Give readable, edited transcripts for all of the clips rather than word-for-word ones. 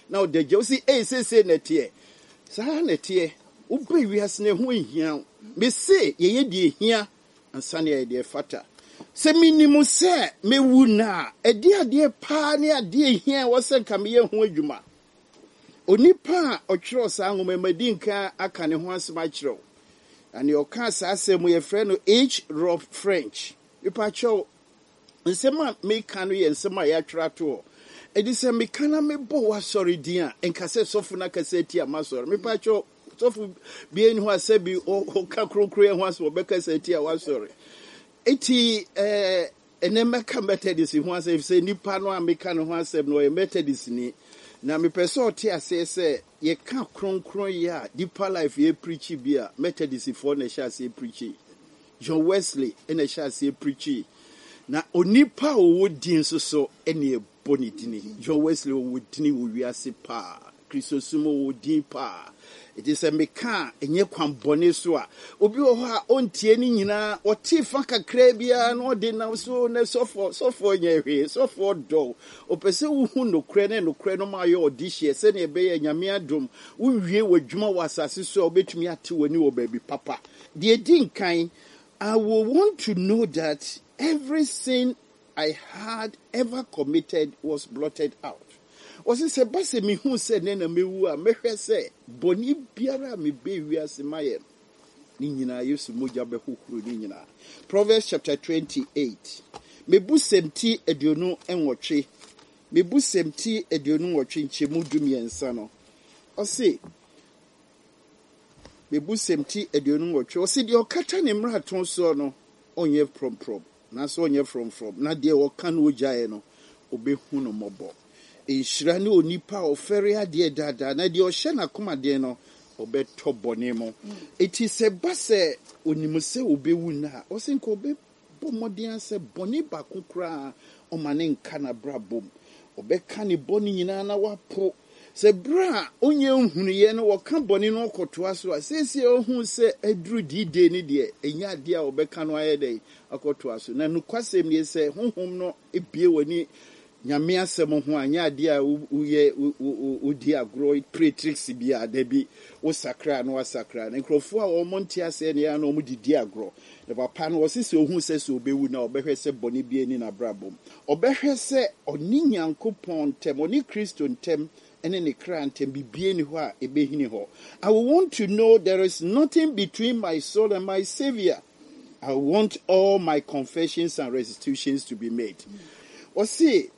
Now the Josie say netie. Sa netie. Ube wiase ne ho hia. Me say ye die hia ansane ye de fata. Se minimum se me wu na ade ade pa ne ade hia wo se nka me ye ho adwuma. Onipa ochiro sa ngoma madinka aka ne ho asema chiro. And your cast asem your friend H. Rob French. Ipa cho nsema me kanu ye nsema ya twra to. Edi se me kana me bo wa sorry dia enkase sofu na kaseti amasori. Me pa cho sofu bie ni ho asebi o ka krokro ho aso be kaseti a wa sorry. Eti enema ka methodist ho asem se nipa no ameka no ho asem no ye methodist ni. Na me person oti ase se ye ka kronkron ya deeper life ye preach bia methodist for na sha se preach. John Wesley na sha se preach. Na onipa wo din so ene boni dini. John Wesley wo dini wo wiase pa. Kristosumo wo din pa. It is a meka enye kwan bone so a obi wo ha ontie ni nyina oti fa kakra bia na odi na so na sofo nye hwe sofo do opese wo hu no kre no ma yo odi hye se na ebe ya nyame adom wo wie wadwuma wasase so obetumi ate wani wo baby papa de din kan. I will want to know that every sin I had ever committed was blotted out. Was it sebase mi hu se ne na mewu a mehwe se boni biara me be wiase maye ni nyina Yesu moja be hokuru ni nyina. Proverbs chapter 28. Mebu semti aduonu enwotwe. Mebu semti aduonu nwotwe nchemu dumiensa no. Ose mebu semti aduonu nwotwe. Ose de okata ne mraton so no onye from. Na so onye from. Na de oka no ojae no obehu no mobo. Inshira ne onipa ofere ade dada na de ohye na koma de no obeto bone mo. Eti se base onimse obewu na osinko obe bomodian se bone bakukra o mane nka na brabom obeka ne bone nyina na wapo se bra onye nhunu ye no woka bone no okotoa so asese ohun se aduru dide ni de enya ade a obeka no ayede akotoa so na nukwasem ye se honhom no ebie wani nyame asem ho anya ade a uye udi agro pretrix bia da bi wo sakra no wasakra na nkrofo a wo monte ase ne ya no mu didi agro ne papa no osisi ohun se se obewu na obehwe se bone bi ani na brabom obehwe se oni nyankopon tem oni Kristo ntem ene ne kra ntem bibie ni ho a ebehini ho. I want to know there is nothing between my soul and my Savior. I want all my confessions and restitutions to be made. Osi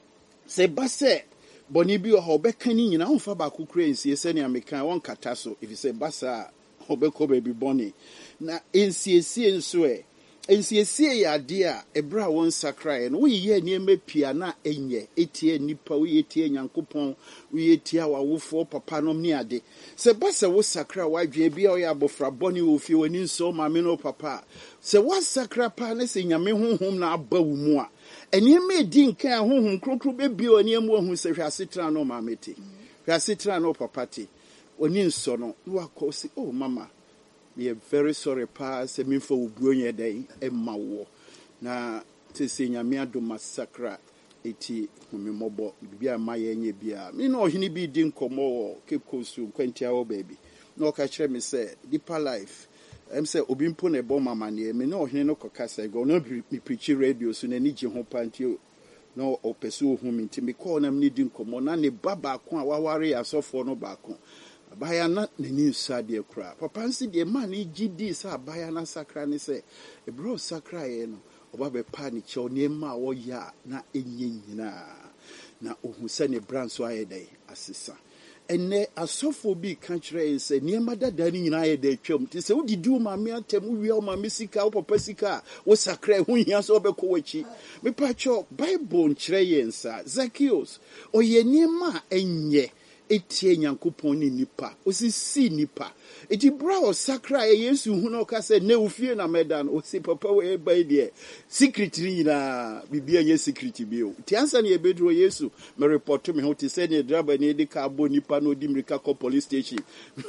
se base boni bi o beka ni nyina onfa ba kokura ensie se ne amekan won kata so if se basa obeko baby boni na ensiesie nso ensiesie ya de a ebra won sakra no we ye ne mapia na enye etie nipa we etie nyankopon we etie awofo papa no ne ade se basa wo sakra wadwe bia o ya bofra boni wo fie woni nso ma me no papa se wa sakra pa ne se nyame honhom na aba wo mu a eni me di nkan honhom krokro bebi oni amu ohun se hwasetra no mamete hwasetra no papate oni nso no wa ko si oh mama we are very sorry pa se mi fo obuo nye dai emma wo na te se nyame ado masakra eti humimobo bibia maye nye bia me no ohini bi di nkomo Cape Coast kwantia wo baby no ka kire me say deeper life say obi mpo na ebo mama ne me no ohene no kokasa go no mi preach radio so na ni gi ho pantio no opeso hu mi nti me call na me di nkomo na ne baba ko a waware asofo no ba ko abaya na nani nsade kura papa nsi de man gidi sa abaya na sakra ne se ebro sakra ye no oba be pa ni che oni ma wo ya na enye nyina na ohun se ne branso ayedai asesa ene asofo bi ka kire se niema dada ni nyina ayedai twam ti se udidi o ma me atem wi o ma me sika o papa sika wo sakra hu hia so obekọ wachi me pa cho bible nkire ye nsa Zacchaeus oye niema enye etie nyankopon ni nipa osisi nipa eti bra o sakra Yesu hu no ka se ne ufie na medan o si papa we bai de secret ni na bibia nye secret bi o ti ansa ne ebedro Yesu me report me ho ti se ne driver ne de ka bo nipa no di mrika ko police station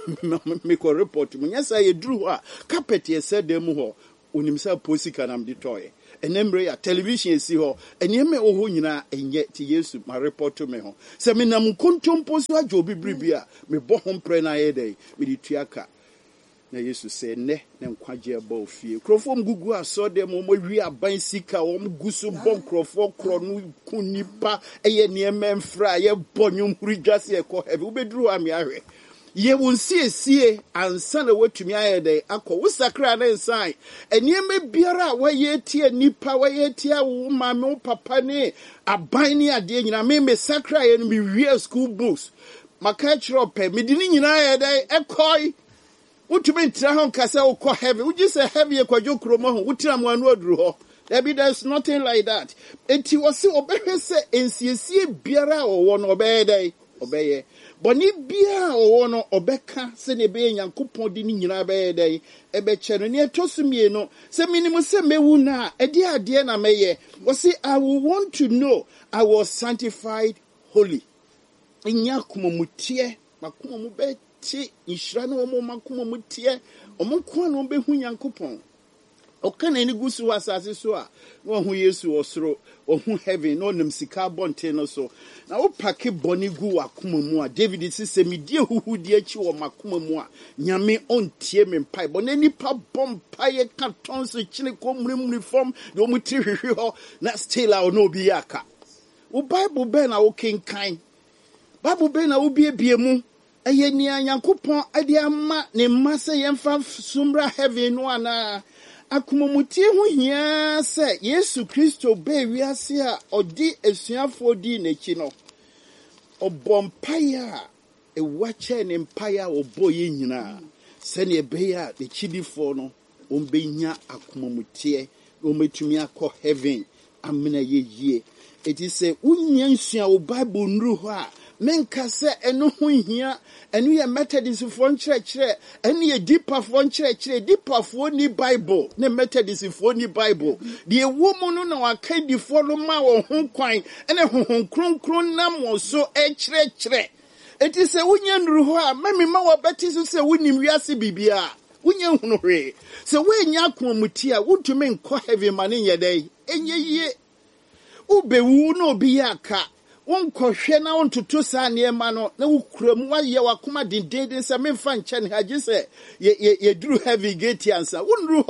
me ko report me nya sa ye dru a carpet ye se dem ho onimsa posika na mde toye enemre ya television esi ho eneme oho nyina enye ti Yesu ma report me ho se me nam kontompo so adwo bibribi a me bo ho mpre na ye dey me di tuaka na Yesu se ne nkwaje ba ofie krofom gugu aso dem mo wi aban sika wo gusu bon krofo kro no kunipa eye niema mfra ye bonwum huri dwase e ko heavy ubeduru ami ahwe ye won sie ansa na watumi ayede akọ wusakra na nsan eniema biara wa ye tie nipa wa ye tie wo mame wo papa ne aban ni ade nyina me sakra ye no me wie school books maka chiro pe me di ni nyina ayede ekoi utumi ntra ho nkasa ukọ heavy uji say heavy ekwadwo kromo ho utira mo anu aduru ho there's nothing like that enti wose obehwe se ensiesie biara wo no obeyede obeye boni bia owo no obeka se ne be Nyankopon di ni nyina be dey ebe che no ne etosumie no se minimum se mewu na ade ade na meye wo say I will want to know I was sanctified holy nya kumomutie makumomu be ti inhira no mo makumomu tie omonko no be hu Nyankopon okana ni gusu asase so a wo hu Yesu osoro wo hu heaven no nim sika bonte no so na wo pake boni gu akoma mu a David se me die huhu die achi wo makoma mu a nyame ontie me mpai bo na nipa bompaye ka tonso chine ko mrimri form de wo mutiri hwehwe ho na still a no obi aka wo Bible be na wo kenkan Bible be na wo bie mu eye ni Nyankopon ade ama ne mase yemfa sumra heaven no ana akumumutie ho hia se Yesu Kristo be wiase a odi esuafo di n'echi no obompaya ewache ne mpaya oboye nyina se ne be ya de chidifo no ombenya akumumutie ometumi akọ heaven amena yeye eti se unya nsua o Bible nru ho a menka se eno ho hia enu ye Methodist fo nkyerɛkyerɛ enu ye deeper fo nkyerɛkyerɛ deeper fo ni Bible ne Methodist fo ni Bible de ewomu no na waka di fo no ma wo ho kwan ene honhon kronkron nam wo so ɛkyerɛkyerɛ eti se unya nru ho a mami ma wo beti so se wonim wiase bibia unya hunu hwe se wenya akomuti a wotumi nkɔ heaven ma ne yɛdɛ enye yie ubewu no obi aka wonkɔhwɛ na wontoto saa niema no na wukuramu waye wakoma dindindin sɛ memfa nkyɛ ne hagye sɛ ye duru heavy gate ansa unru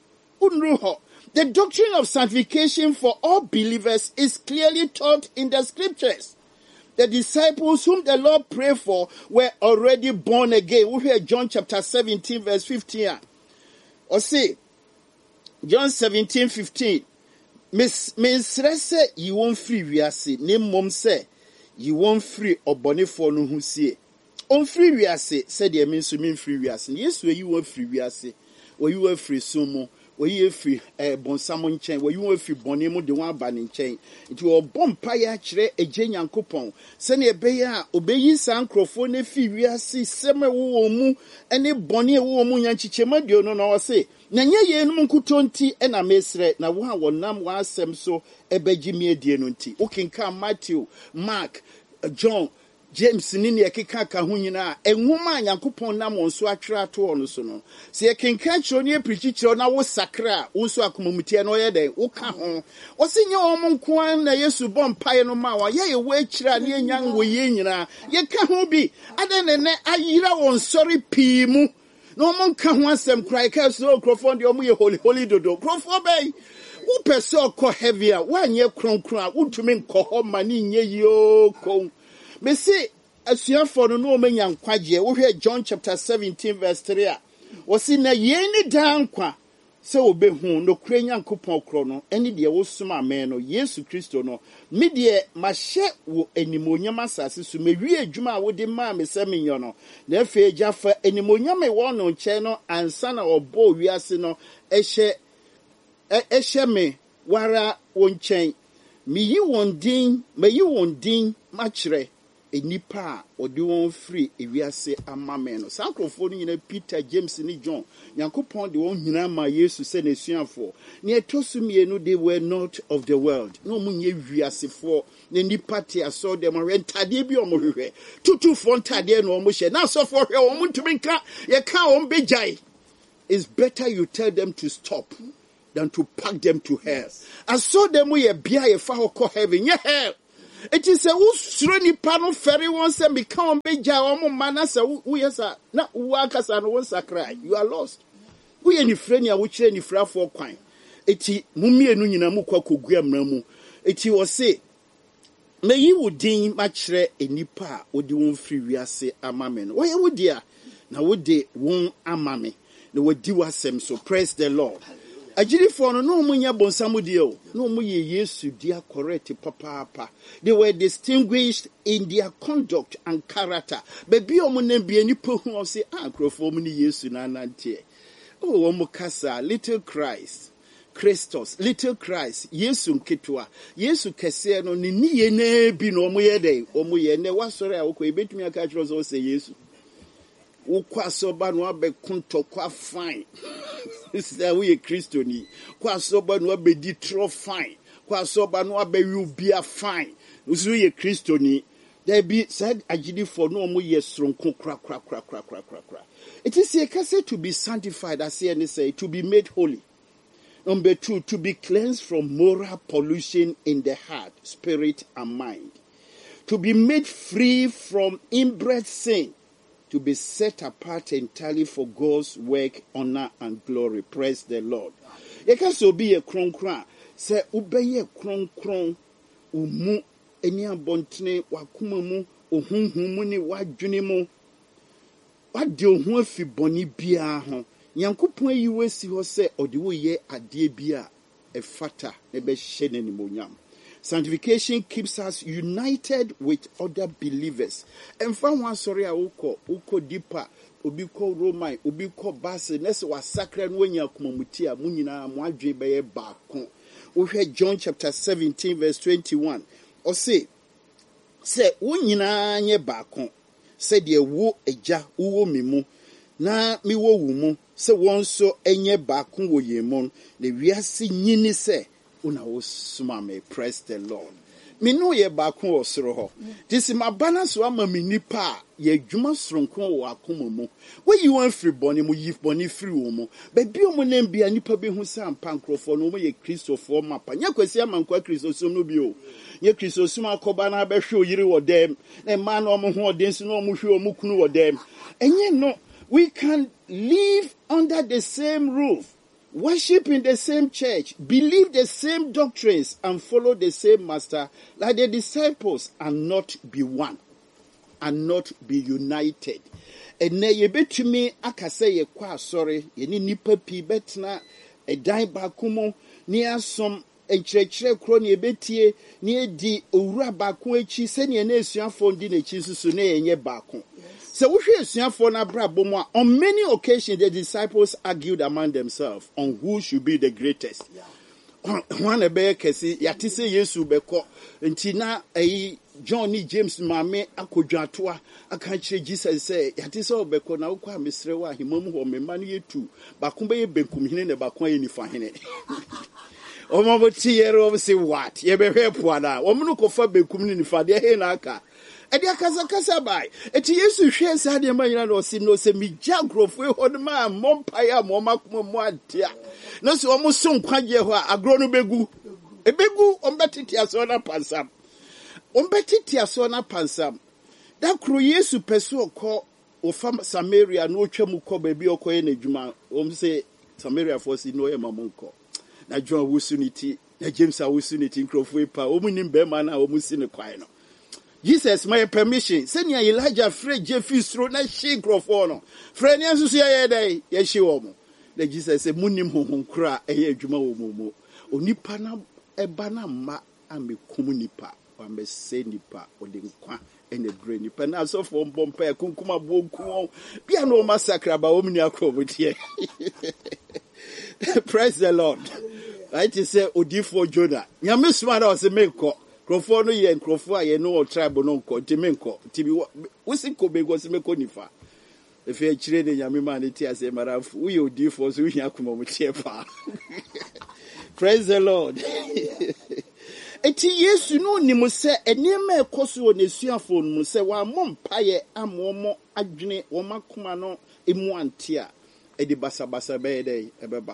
ho the doctrine of sanctification for all believers is clearly taught in the scriptures. The disciples whom the Lord prayed for were already born again. We hear John chapter 17 verse 15 or say John 17:15 Miss Rese, you won't free wiase, name mom say, you won't free or bonifo no who see. On free wiase, said the means to mean free wiase. Yes, where you were free wiase, where you were free sumo, where you were free bonsamon chain, where you were free bonimo de one banning chain. It will bompire chere a jenyan coupon. Send a bear, obey san crofone free wiase, seme womu, and a bonny woman yanchichema, do no say. Na nye ye no nkutonti e na mesre na wo a wonam wa asem so ebegimi adie no nti okenka Matthew, Mark, John, James ni ne ekeka ka ho nyina enwoma Nyankopon nam wonso atwere ato ono so no se ekenka chiro ne eprichichiro na wo sakra wo so akomamutie no ye den wo ka ho wo se nye wo nko an na Yesu bompae no ma wa ye wo akira ne enyan wo ye nyina ye ka ho bi ade ne ayira won sori pii mu no mon ka ho asem krai ka so krofon de omo ye holy dodo krofo bay wo pese ko heavy a wa nye kronkron a wutumi nkọ ho ma ni nye yo ko me say asuafo no no menya nkwaje wo hwe John chapter 17 verse 3 a wo si na ye ni dankwa se obehu no kura Nyankopon kro no eni de wo suma amen no Yesu Kristo no me de mahye wo animonyam asase so mewie adwuma a wo de ma me se menyo no na efe agyafa animonyam e wo no nche no ansa na obo wiase no ehye me wara wo nchen meyi won din machre enipa odi won free ewiase amame no sankrofo no nyina Peter, James ni John Nyankopon de won nyina ma Yesu se na suafo ne etosumie no they were not of the world no munye wiasefo ne nipa te aso dem rentade bi omohwehwe tutu fo ntade no omo hye na so fo hwe omo ntumi nka ye ka on bejai. It's better you tell them to stop than to pack them to hell. I saw them with a beer if I call heaven. Yeah, hell. It is a usreni pano ferry once and become big jaw manas. Yes, not workers and once cry. You are lost. We any friend ya which any fra for quine. Eti mummy and Nuninamu Kwaku Namu. Eti was say, may you would deem much re a nipa would you won't free we say a mamen. Why would dear? Now would they won't a mammy? They would do us so praise the Lord. Ajiri for no munya bonsamudio, no muye yesu dia correct papa. They were distinguished in their conduct and character. Baby omunem be any po who say crofo muni yesu na nantie. Oh omukasa, little Christ. Christos, little Christ, Yesu nketwa, Yesu kese no ni niye na bi no omuye ne wasore a wokɔ ebetumi aka kyerɛ so say Yesu. Wokɔ asoba no abekunto kwa fine. This is we Christiani. Kwa asoba no abedi tro fine. Kwa asoba no abeyu bia fine. Usu ye Christiani. There be said agidi for no omuye stronko kra. It is a case to be sanctified, as he say, to be made holy. Number 2, to be cleansed from moral pollution in the heart, spirit, and mind. To be made free from inbred sin. To be set apart entirely for God's work, honor, and glory. Praise the Lord. You can so be a kron. Say, ubeye kron. Umu, eni abontine, wakumamu, uhunhumu ni wajunimu. Wadi ohun fi boni biya hon. Nyankopon yi wesi ho se ode wo ye ade bia efata ne be hyene ni monyam. Sanctification keeps us united with other believers. Emfa ho asori a uko deeper, obi ko Roman, obi ko Basi, nese wa sacred no nya komamuti a munyina mo adwe be ye baako. We hear John chapter 17 verse 21. O say wo nyina nye baako. Se de wo eja wo mimu na mi wo wu mu se won so enye baako wo yemon na wiase nyini se una wo suma me. Praise the Lord. Me no ye baako wo soro ho. Disi mabana so ama me nipa ye dwuma soronko wo akoma mu. We yi wan free boni mu yi boni free wo mu. Ba bi o mu na bia nipa be hu sa ampa nkrofo no mo ye Kristofo mapa. Nya kwasi amankwa Kristosum no bi o. Ye Kristosum akoba na be hwe oyiri wo dem. Na ma na omo ho odensi na omo hwe omo kunu wo dem. Enye no, we can live under the same roof, worship in the same church, believe the same doctrines, and follow the same master like the disciples, and not be one, and not be united. And na ye betumi akase ye kwa sorry, ye ni nipa pi betna e dan bakumo ni asom enkyerɛkyerɛ kro ne ebetie ne edi owura baako echi se ne na esuafo ndi na echi susu na yenye baako. So we hear na bra on many occasions the disciples argued among themselves on who should be the greatest. One ebe kesi yati se Yesu beko nti na John ni James mame akodwatoa aka kire Jesus say yati se obeko na ukwa mesre wa himamu ho mema ne yetu bako be benkum hene ne bako ye nifa hene. Omaboti yero say what ye be hwepo ana omunu kofa benkum ni nifa de he na aka edi akasa bai eti Yesu hwe sa de ma nyina no se mi jagrofo e hod ma mompaya mo makoma mo adia no se omo so nkwaje ho agro no begu ombetiti aso na pansam da kro Yesu peso ko ofa Samaria no twam ko ba bi okoye na djuma se Samaria for si no e mamonko na John wusuniti na James wusuniti nkrofo e pa omunim be ma na omusi ne kwai no Jesus my permission. Send Elijah free Jeffy through na she microphone. Friend yansu ya day ye she womo. The Jesus say munim honhom kra eye adwuma wo momo. Onipa na eba na ma ame komunipa. Wa me se nipa ode nkwa ene bre nipa na so for bompa e kunkuma bonku. Bia no massacre ba wo mni akobotie. Praise the Lord. Right to say odifo Jonah. Nyame suma na o se meko. Krofo no ye krofo a ye no tribe no nko timenko tibi wosiko bego se meko nifa efe akire de nyame ma ne ti ase marafu we odifo so hia akoma mo tie pa. Praise the Lord. Eti Yesu no ni mo se enema ekoso na esuafo no se wa mompaye amomo adwene wo makoma no emu antia edi basabasa be dey ebeba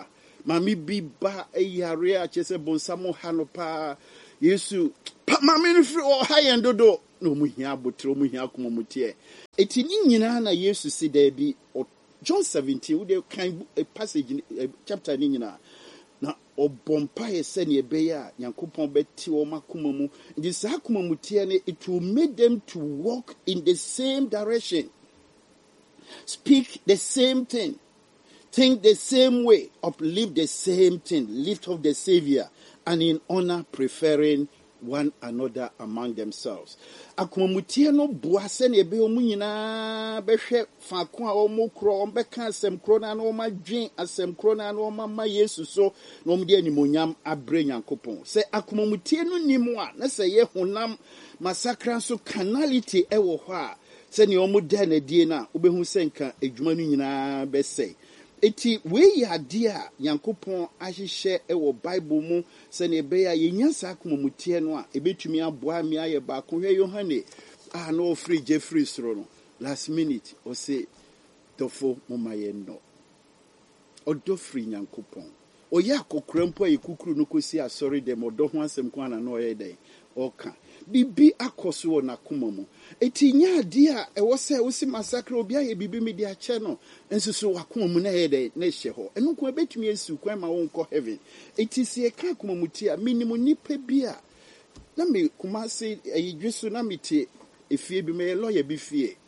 Mami bi ba yare a chese bonsamo hanopa Yesu pa mami no free o high and dodo no mu hia botro mu hia akoma mutie eti ni nyina na Yesu si da bi John 17 we dey kind passage chapter ni nyina na obompa ye se ne ebe ya Nyankopon beti o makoma mu ndi sa akoma mutie ne it will make them to walk in the same direction, speak the same thing, think the same way, uplift the same thing, lift up the Savior, and in honor preferring one another among themselves. Akomutie no boase ne ebe omu nyina behwe faako a omu kro ombeka asem kro na no madwen asem kro na no mama Yesu so na omde animonyam abre Nyankopon. Se akomutie no nimu a na se ye honam masakra so carnality ewo ho a se ne omu da na die na obehu senka adwuma no nyina bese. Eti we ya dia Nyankopon ahihye ewo Bible mu se ne be ya yenya sa akomutie no a ebetumi aboa mi aye ba ko hwe Yohane no free Jeffrey sro no last minute o say dofo momaye no odo free Nyankopon o ya kokrampo ayi kukuru no kosi asori dem odo ho asem ko ana no oye den oka bibi akoso na koma mu eti nya dia ewo se wo si massacre obi aye bibi me dia che no ensusu wakoma mu na ye den na hye ho eno ko betumi esu kwan ma won ko heaven eti sie ka koma mu ti a minimum nipa bi a na me kuma se ayi dwesu na meti efie bi me lawyer bi fie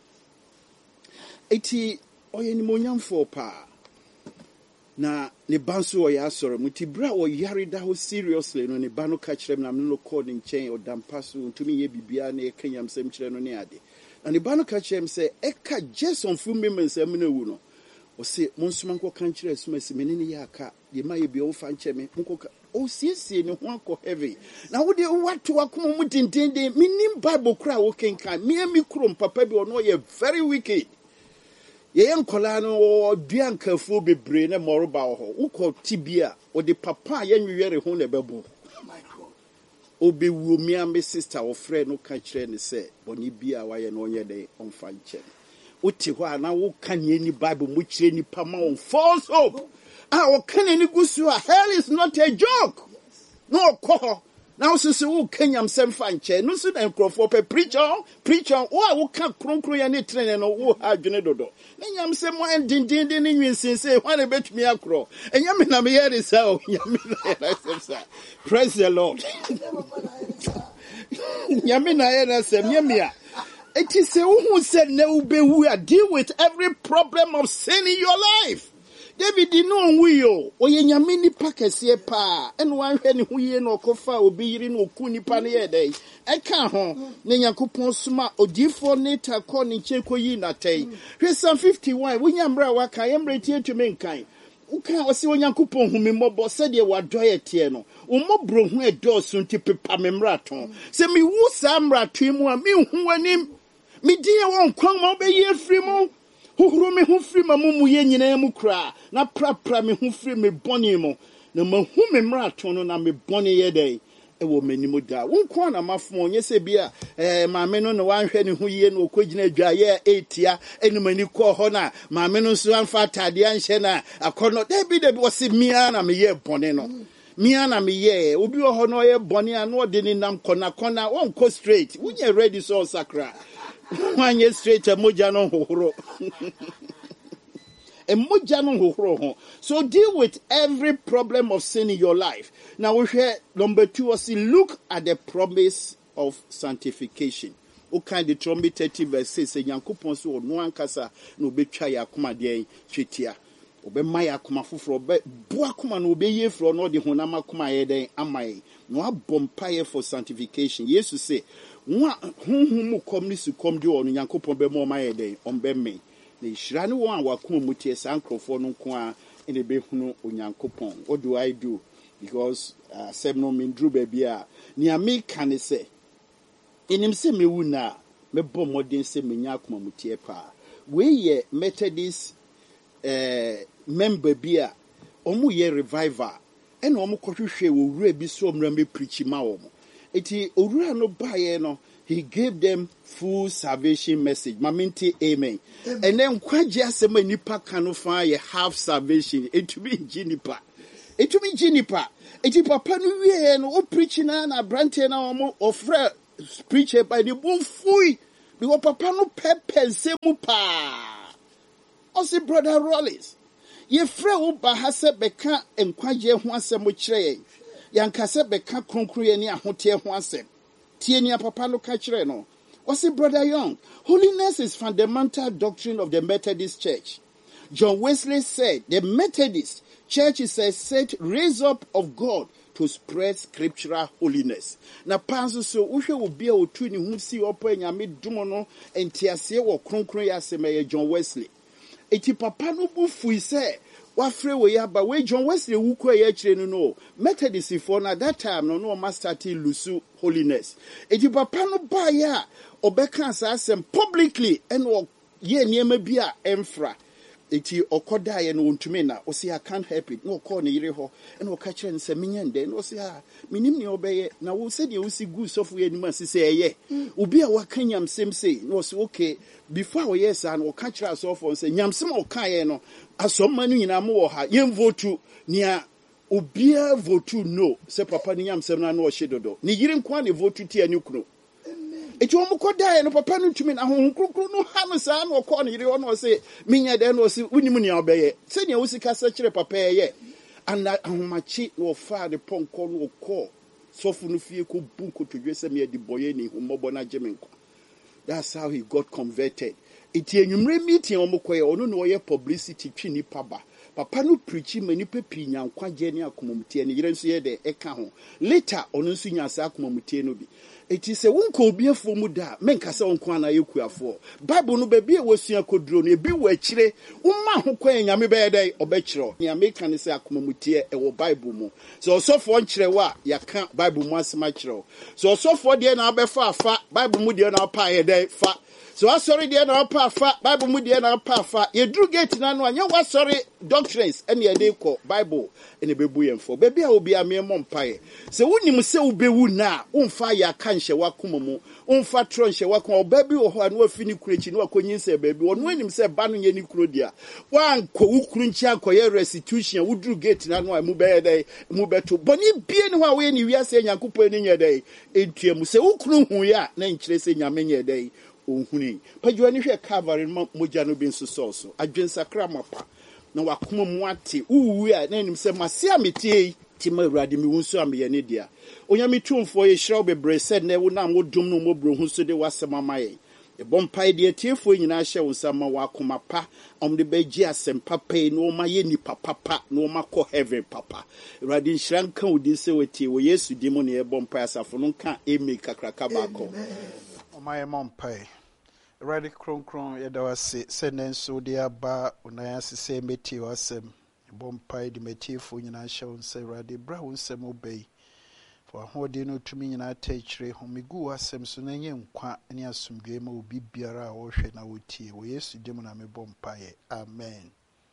eti oye ni monyamfo pa na ne banso o ya asore muti bra o yare da ho seriously no ne ba no ka kire na no call ne nchen o dampaso ntumi ye bibia na e kanyam sem kire no ne ade na ne ba no ka kire se e ka Jason fu memens am na wu no o se monsuma nko kan kire asuma se menene ya aka ye ma ye bi o fa nche me nko o siesie ne ho akọ heavy na wo de wato akoma mu dindindin minim Bible kra wo kenkan mi krom papa bi ono ye very wicked. Ye nkola no dua nkafuo bebre na moroba ho ukọ tibia o de papa ye nwere ho na bebo obewu mi am sister o frɛ no ka kire ne sɛ boni bia wa ye no onye de onfa nche uti ho ana wo kan ye ni Bible mu kire ni pa ma on false hope o kan ni gusu a hell is not a joke no ko now since wo kanyam sem fa nche no so na nkrofo pe preacher wo ka kronkro ya ne trene no wo ha adwene dodo na nyam sem mo endindin ne nwinsinse ho na betumi akro enyam na me here say o nyam na say praise the Lord nyam na here say nyamia it is who said na ubewu deal with every problem of sin in your life. David di no wiyo oye nyame nipa kese pa eno wanhwe ne huye no kofa obi yiri no ku nipa ne yedai eka ho ne Nyankopon suma odifo ne takọ ne cheko yi na tai hwe Psalm 51 wonya mra waka yemre tie to menkan uka osi Nyankopon humi mmobọ sede wadoye tie no ummobro hu edoso nti pepa memra ton se mi wu sa mra twimu a mi hu anim mi die won kwan ma obeyi afri mu Huru me hu firi mamumu ye nyina mu kra na prapra me hu firi me boni mo na mahu me mrato no na me boni ye dai e wo manimu da wonko na mafo onye se bia maame no na wanhwe ne hu ye no okogina adwa ye etia enumani ko ho na maame no so amfa tade anhye na akono da bi wo se mia na me ye boni no mia na me ye obi ho no ye boni ano de ni nam kona wonko straight wunye ready so sakra Wanye straight emoja no hohoro. Emoja no hohoro. So deal with every problem of sin in your life. Now we hear number 2 was look at the promise of sanctification. O kind the Deuteronomy 30 verse 6 say Nyankopon so no ankasa no betwa ya akoma de twetia. Obe maya akoma foforo obe bo akoma no obe ye fro no de honam akoma ye den amai. No abompaye for sanctification. Jesus say mu kom ni su kom de onu Nyankopon be mo maye den ombe me na hira ne won a wakoma mutie sankrofo no nko a ene be hunu Onyankopon. What do I do? Because no mindru be bia ni ameka ne se enim se mewu na me bɔ modern se menya akoma mutie pa we ye Methodist member bia omu ye revival ene omu kɔhwehwɛ wo wura bi so omra me preach ma wo eti owura no baye no he gave them full salvation message maminti amen and then kwaje asema nipa kanu fa ye half salvation it be nipa Etumi jinipa. Eti papa no wie no o preach na brante na omo ofre preacher by the bon fui. Because papa no pepe nsemu pa. O si brother Rollins. Ye frɛ wo ba ha sɛ bɛka nkwagye ho asɛm kyerɛ yanka sɛ bɛka kronkron ani ahote ho asɛm tie ni papa no ka kyerɛ no o si brother Young, holiness is fundamental doctrine of the Methodist Church. John Wesley said the Methodist Church is a set raised up of God to spread scriptural holiness. Na panso so uhwe obi a otu ni hu si opo nyame dum no entiase wo kronkron ya asɛm John Wesley. Eti papa no bu fui se wafre we ya ba we John Wesley wu kwa ya kire no Methodist for na that time no ma start lusu holiness. Eti papa no ba ya obeka sa asɛm publicly and ye niema bi a emfra. Eti okoda ye no wontumi na o say I can't help it no call ne yire ho e no ka kire nse menyende no say minim ne obeye na wo se de wo si gu sofu ye nimu asise eye obi a waka nyamsem sei no say okay before we yes and o ka kire asofo say nyamsem o ka ye no asomma no nyina mo wo ha yem votu nia obi a votu no say papa ni nyamsem na no o hyedodo ne yire nko na votu ti ani kunu eti omo kodae no papa no ntumi na ho krokro no ha no saa no ko no yire no se minya de no se unimu ne obeye se ne wosika sa kire papa ye ana ahomachi wo fa de ponko no ko sofu no fie ko bunko to dwese me di boye ni humobo na jemenko. That's how he got converted. Eti enwumre meeting omo koye ono no ye publicity twini paba papa no preachi mani pepi nyankwaje ne akomomtie ne yire nso ye de eka ho later ono nso nya sa akomomtie no bi. Eti se wonko obiefo mu da menka se wonko ana yekuafo Bible no ba bi e wosua koduro no ebi wo akire woma ho kwan nyame be yedai obekiro ne America ne se akomamutie e wo Bible mu so osofo nkire wa yaka Bible mu asema kiro so osofo de na abefa afa Bible mu de na pa yedai fa so asori de na pa fa Bible mu de na pa fa ye dru gate na no anya wasori doctrines ene ye de ko Bible ene bebu yemfo ba bi a obi amemo mpae se wonim se ubewu na umfa ya kanhye wakomomu umfa tronhye wakon oba bi wo ho anu afini kurechi no akonyin se ba bi wono anim se ba no ye ni kuro dia wanko wukuru nchi akoye restitution wudru gate na no amu be dai mu beto boni bie ni ho a we ni wiase nyankopɔ ni nye dai entuamu se wukuru hu ya na nkyire se nyame nye dai ohuni pagwa ni hwe Calvary moja no bi nso so adwensakra mapa na wakoma mu ate uwu a na nim se mase ametie ti ma Awurade mi wunso ameye ne dia onyame tumfo ye hiraw bebre said na wo nam wodum no mobro hu so de wasema maye e bompai de tiefo nyina hye wo sama wakoma pa omde beji asempa pe no ma ye ni papa no ma ko heaven papa Awurade hyiranka wodi se wetie wo Yesu di mo ne e bompai asafo no nka emi kakraka ba ko o ma ye mompai Awurade kronkron ye da wase se nenso de aba onan asese meti wasem bompai de metiefo nyina hye wo se Awurade bra wo nsem obei for hodi no tumi nyina tachire homigu wasem so na nye nkwa ne asomdwe ma obi biara a wo hwe na wotie wo Yesu dim na me bompai amen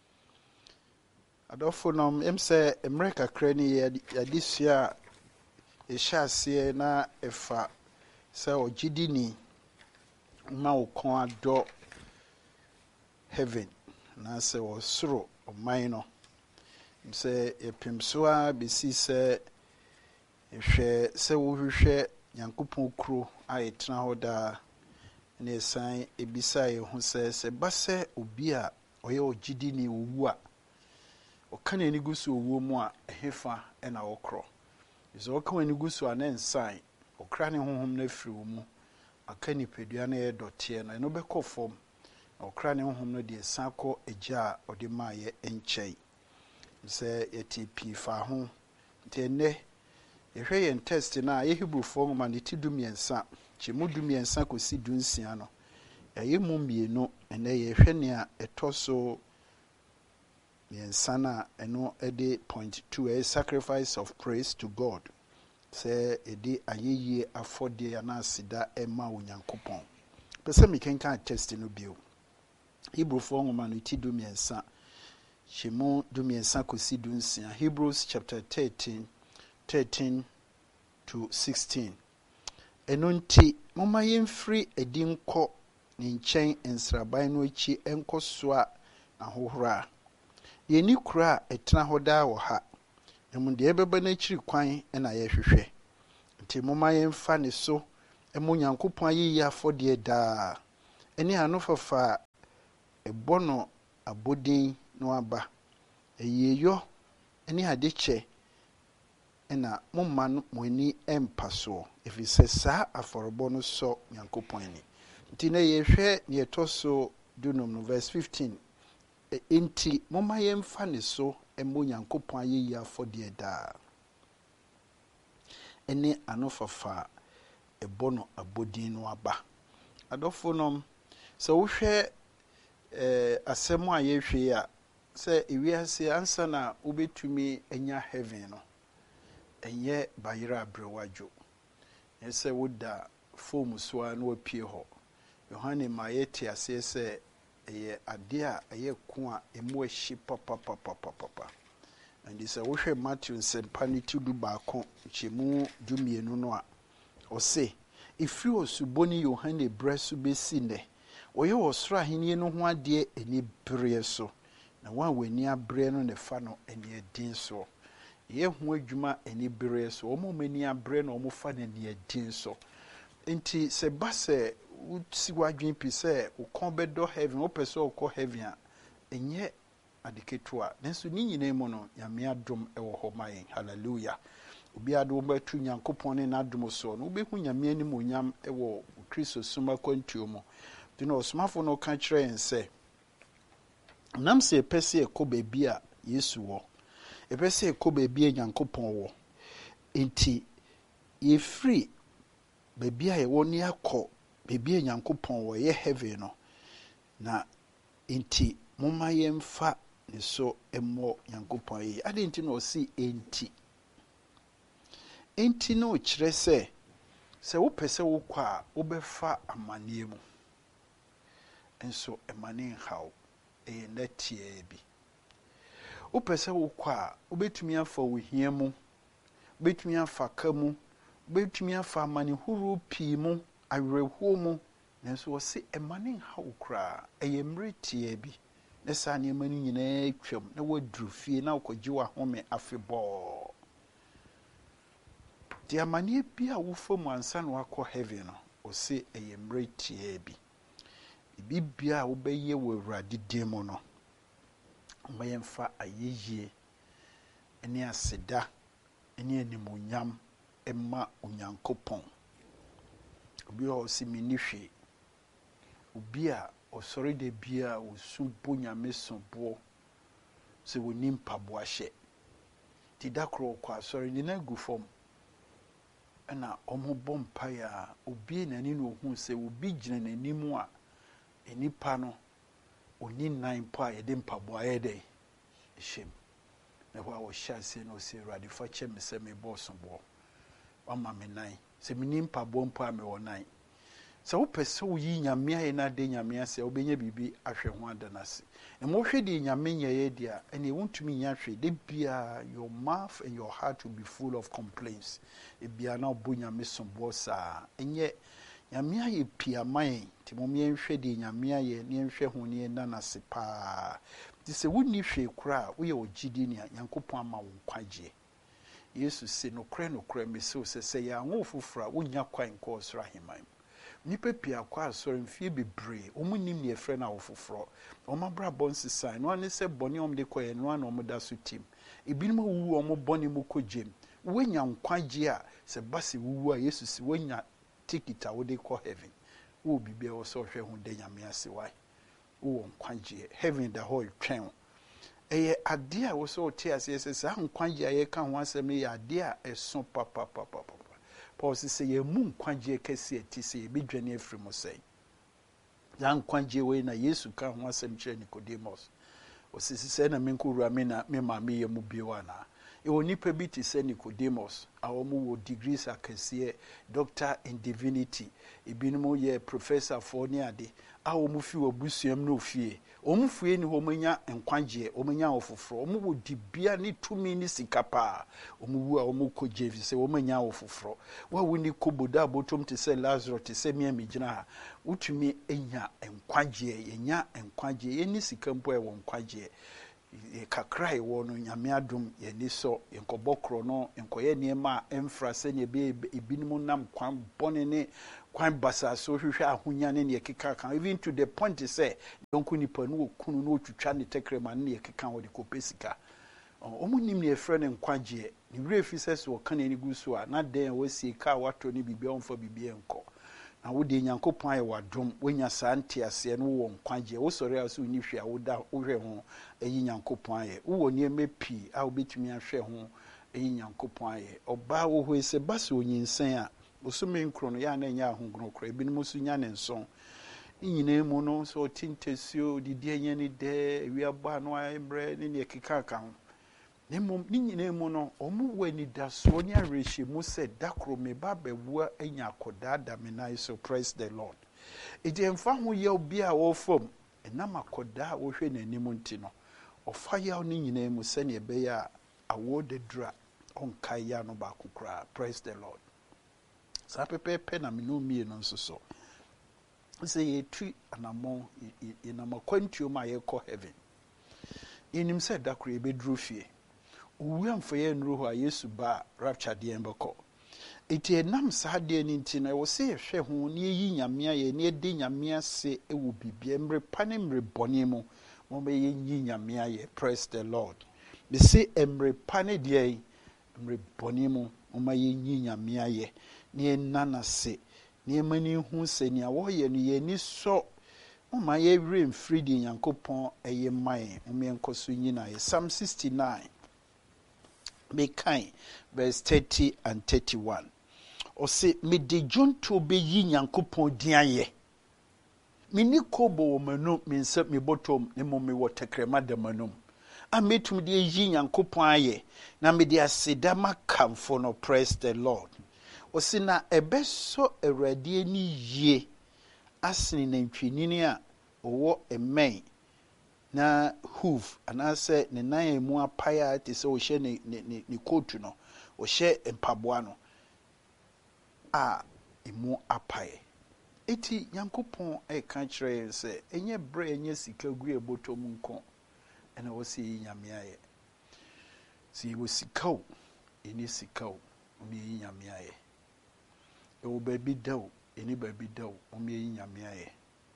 adofo nom emse America krani ya disua e hyase na efa se ogidini ma ukon ado heaven na se osoro oman no se epimso a bisi se ehwe se wo hwehwe Nyankopɔn kuro a etena ho da na esan ebisa ye ho se base obi a oye ogidini owu a oka na ni gusu owu mu a ehefa na okro izo oka ni gusu a na nsan okra ne honhom na firi wo mu aka nipadua na ye dote na no bekɔ fam okra ne honhom no de sanko agya a ode maaye enkyɛi se yetipi fa ho tenne yehwɛ yen test na ye Hebrew form ma ne ti dumiensa chimu dumiensa kosi dunsia no ye mu mienu ene yehwɛ ne a etoso miensa na eno ede 0.2 a sacrifice of praise to God se edi ayeye afode ya na asida ema onyankopɔn pese mi kenka test no bio Hebrew form ma no ti dumiensa chimu dumiensa kosi dunsia Hebrews chapter 13 to 16 enonti moma yemfri edinko ne nkyɛn ensraban no achi enkosoa na hohora ye ni kura etena hoda wo ha emu de beba na chiri kwan na ye hwehwe nti moma ye mfa ne so emu Nyankopɔn ayi afɔde daa eni ano fafa ebono abodin no aba eyeyo eni ade che na momma no moni empa so efise saa aforbo no so Nyankopɔn ni nti na ye hwɛ ne etoso dunum no verse 15 enti momma ye mfa ne so emu Nyankopɔn ayi afɔde daa eni ano fafa ebono abodin no aba adofo nom sɛ wohwɛ asɛm a yɛhwɛ a sɛ ewiase ansa na wobɛtumi anya heaven no ɛnyɛ bayera abrewadwo ɛsɛ woda form so a na wapie hɔ Yohane ma yɛte aseɛ sɛ ɛyɛ ade a ɛyɛ ko a emu ahyi papa and sɛ wohwɛ Matthew nsɛmpa ne ti du baako kyemu dumienu no a ɔse ifiri osuboni Yohane brɛ so besi nnɛ ɔyɛ ɔsoro ahenni no ho adeɛ ani bere so na wɔn a w'ani abere no ne fa no ani adin so yɛ ho adwuma ani bere so wɔn ani abere na wɔn fa no ani adin so nti sɛ ba sɛ wosi wadwen pi sɛ wokɔn bɛdɔ heaven wopɛ sɛ wokɔ heaven a ɛnyɛ adeketewa nanso ne nyinaa mu no Nyame adom ɛwɔ hɔ ma yɛn hallelujah obi ade wo bɛtu Nyankopɔn ne n'adom so no wobɛhu Nyame anim onyam ɛwɔ Kristo soma kwantuo mu nti no osomafo no ka kyerɛ yɛn sɛ nam sɛ ɛpɛ sɛ ɛkɔ baabi a Yesu wɔ ɛpɛ sɛ ɛkɔ baabi a Nyankopɔn wɔ nti yɛfiri baabi a yɛwɔ ne akɔ baabi a Nyankopɔn wɔ yɛ heaven no na nti momma yɛmfa ne so ɛmmɔ Nyankopɔn yi ade nti na ɔsi enti no kyerɛ sɛ wopɛ sɛ wokɔ a wobɛfa amanneɛ mu nso emane nhaw ɛyɛ natie bi wopɛ sɛ wokɔ a wobɛtumi afa wohia mu wobɛtumi afa ka mu wobɛtumi afa amanehuru pii mu awerɛhuo mu nanso wɔse emane nhaw koraa ɛyɛ mmeretie bi na saa nneɛma no nyinaa twam na waduru fie na wokɔgye wahome afebɔɔ di amane bi a wofa mu ansa na wakɔ heaven no wɔse ɛyɛ mmeretie bi bibia a wobɛyɛ wɔ Awurade din mu no mayɛmfa ayɛyie ne aseda ne animonyam ɛma Onyankopɔn obi a ɔsi mini hwe obi a ɔsɔre da bia osu bo Nyame sobo sɛ woni mpaboa hyɛ ti da koro kɔ asɔre ni na gu fam ɛna ɔmo bɔ mpaeɛ a obi nani no ohu sɛ obi gyina n'anim a enipa no oni nan po a yɛde mpaboa yɛ dɛ hyɛm na hɔ a wɔhyɛ ase na ɔsɛ Awurade fa kyɛ me sɛ me bɔɔso boɔ wama me nan sɛ meni mpaboa mpo a me wɔ nan sɛ wopɛ sɛ woyi Nyame ayɛ na de Nyame ase wobɛnya biribi ahwɛ ho adanase ɛmo hwɛ de Nyame nyɛyɛ de a ɛne wontumi nya hwɛ de bia your mouth and your heart will be full of complaints ebia na obo Nyame sombo saa ɛnyɛ Nyame ayɛ pia man ti mom yɛnhwɛ de Nyame ayɛ ne yɛnhwɛ ho ne nanase paa ti sɛ wonni hwɛ kora woyɛ ogidi ne Nyankopɔn ama wo kwagye Yesu se no kora me se sɛ yɛ anwo fofora wonya kwan kɔ ɔsoro aheman nipa pia kwa asɔre mfie bebree ɔmo nim ne efrɛ na wofoforo ɔmo abra bonsi sign no ane sɛ bɔne ɔmo de kɔyɛ no ana ɔmo da so tim ebinom wuwu ɔmo bɔne mu kɔgyem wonya nkwagye a sɛ base wuwu a Yesu se wonya ticket a wode kɔ heaven wo bibia wo sɛ ɔhwɛ ho de Nyame ase wai wo nkwagye heaven da hɔ twɛn ɛyɛ ade a wo sɛ ɔte ase sɛ saa nkwagye a yɛka ho asɛm yɛ ade a ɛso papa Paul says ye mu nkwagye kɛse ati sɛ yɛbɛdwane afiri mu sɛ ya nkwagye wei na Yesu ka ho asɛm kyerɛ Nicodemus ɔsisi sɛ na menkɔwura me na me maame yɛ mu bio ana ɛwɔ nipa bi te sɛ Nicodemus a wɔn wɔ degrees akɛseɛ doctor in divinity ebinom yɛ professor for ne ade a wɔn fi wɔ busuam no fie wɔn fie ni wɔn nya nkwagye wɔn nya ofoforo wɔn wɔ dibia ne tumi ne sika pa wɔn wu a wɔn kɔ gye fi sɛ wɔn nya ofoforo wɔn ni koboda abotom te sɛ Lazarus te sɛ mia gyina ha wotumi enya nkwagye yɛnya nkwagye yɛni sika mpo ɛwɔ nkwagye kakra ɛwɔ no nyame adom yɛni so yɛnkɔbɔ korɔ no yɛnkɔyɛ nneɛma a ɛmfra sɛnea ebinom nam kwan bɔne ne kwan basa so hwehwɛ ahonya ne ne yɛkeka ka even to the point sɛ yɔnko nipa no wɔkunu no wɔtwitwa ne tɛkrɛma ne yɛkeka wɔde kɔpɛ sika ɔmo nim ne yɛfrɛ ne nkwagyeɛ ne werɛ fi sɛ sɛ wɔka n'ani gu so a na dɛn a wɔasie ka a watɔ ne biribia ɔmfa biribia nkɔ na wode nyankopɔn ayɛ wadom wonya saa nteaseɛ no wowɔ nkwagyeɛ wosɔre a so wonni hwɛ a wohwɛ ho ɛyi nyankopɔn ayɛ wowɔ nneɛma pii a wobɛtumi ahwɛ ho ɛyi nyankopɔn ayɛ ɔbaa wɔ hɔ sɛ ba sɛ onyinsɛn a bosome nkuro no yɛ a na ɛnyɛ ahonkoro korɔ ebinom nso nya ne nson ne nyinaa mu no sɛ ɔte ntasuo didi anyɛ ne dɛ awiabɔ a no ayɛmmerɛ ne ne ɛkeka ka ho ne mmom ne nyinaa mu no ɔmo wɔ anidasoɔ ne awerɛhyɛmu sɛ da koro me ba bɛwoa anya akɔdaa da me nan so praise the lord ɛgye mfa ho yaw bi a wɔfam ɛnam akɔdaa a wɔhwɛ n'anim nti no ɔfa yaw no nyinaa mu sɛnea ɛbɛyɛ a awoɔ da duru a ɔnkae yaw no baako koraa praise the lord saa pɛpɛɛpɛ na mene mmienu nso so sɛ yɛtu anammɔn yɛnam akwantuom a yɛkɔ heaven yɛnim sɛ da koro yɛbɛduru fie owu amfa yɛ nnuro hɔ a yesu ba a rapture deɛ bɛkɔ ɛti ɛnam saa deɛ no nti no ɛwɔ sɛ yɛhwɛ ho na yɛyi nyame ayɛ na yɛde nyame ase wɔ biribia mmerɛ pa ne mmerɛ bɔne mu mɔma yɛnyi nyame ayɛ praise the lord mese mmerɛ pa ne deɛ mmerɛ bɔne mu mɔma yɛnyi nyame ayɛ na yɛnna n'ase na yɛma no hu sɛ nea wɔyɛ no yɛni sɔ mɔma yɛwerɛ mfiri deɛ nyankopɔn ɛyɛ ma yɛn mɔma yɛnkɔ so nyinayɛ psalm 69 mekan verse 30 and 31 ɔse mede dwonto bɛyi nyankopɔn din ayɛ menni kobo wɔ m'anom me nsa mebɔtɔm ne mmom mewɔ tɛkrɛma da m'anom a mɛtumi de ayi nyankopɔn ayɛ na mede aseda makamfo no praise the lord ɔse na ɛbɛsɔ awurade ani yie asene nantwinini a ɔwɔ mmɛn na hoof anaasɛ ne nan mu apae a te sɛ ɔhyɛ ne kootu no ɔhyɛ mpaboa no a emu apae eti nyankopɔn ɛka kyerɛ yɛn sɛ ɛnyɛ brɛ ɛnyɛ sika gu ɛbɔtɔ mu nko ɛna wɔsɛ yi nyame ayɛ sɛ yɛwɔ sika o ɛni sika o ɔmo yi nyame ayɛ ɛwɔ baabi da o ɛni baabi da o ɔmo yi nyame ayɛ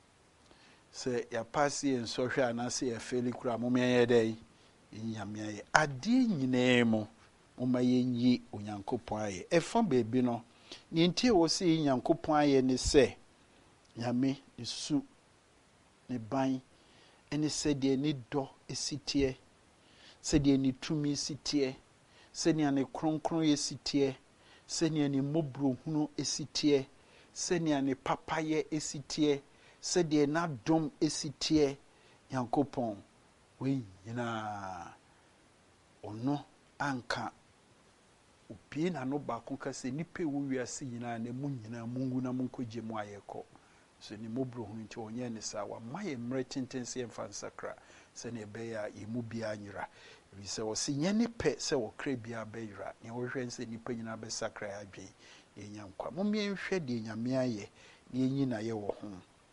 sɛ yɛpaase yɛn nsɔhwɛ anaasɛ yɛfɛli kora moma yɛyɛ dɛ yi nyame ayɛ adeɛ nyinaa mu moma yɛnyi onyankopɔn ayɛ ɛfa baabi no ne nti wɔ sɛ yi nyankopɔn ayɛ ne sɛ nyame ne su ne ban ɛne sɛdeɛ ne dɔ ɛsiteɛ sɛdeɛ ne tumi siteɛ sɛnea ne kronkron ɛsiteɛ sɛnea ne mmɔborɔhunu ɛsiteɛ sɛnea ne papayɛ ɛsiteɛ sɛdeɛ n'adom ɛsiteɛ nyankopɔn wei nyinaa ɔno anka obie na no baako ka sɛ nipa ɛwɔ wiase nyinaa na mu nyinaa mungu na monkɔgye mu ayɛkɔ so ne mmɔborɔhunu nti ɔnyɛ ne saa wama yɛ mmerɛ tenten sɛ yɛmfa nsakra sɛnea ɛbɛyɛ a yɛmu biara nyera ɛfiri sɛ ɔse nyɛ ne pɛ sɛ wɔkra biara bɛyera nea wɔhwɛ sɛ nipa nyinaa bɛsakra yɛ adwen yɛnya nkwa mommɛnhwɛ deɛ nyame ayɛ na yɛnyi na yɛ wɔ ho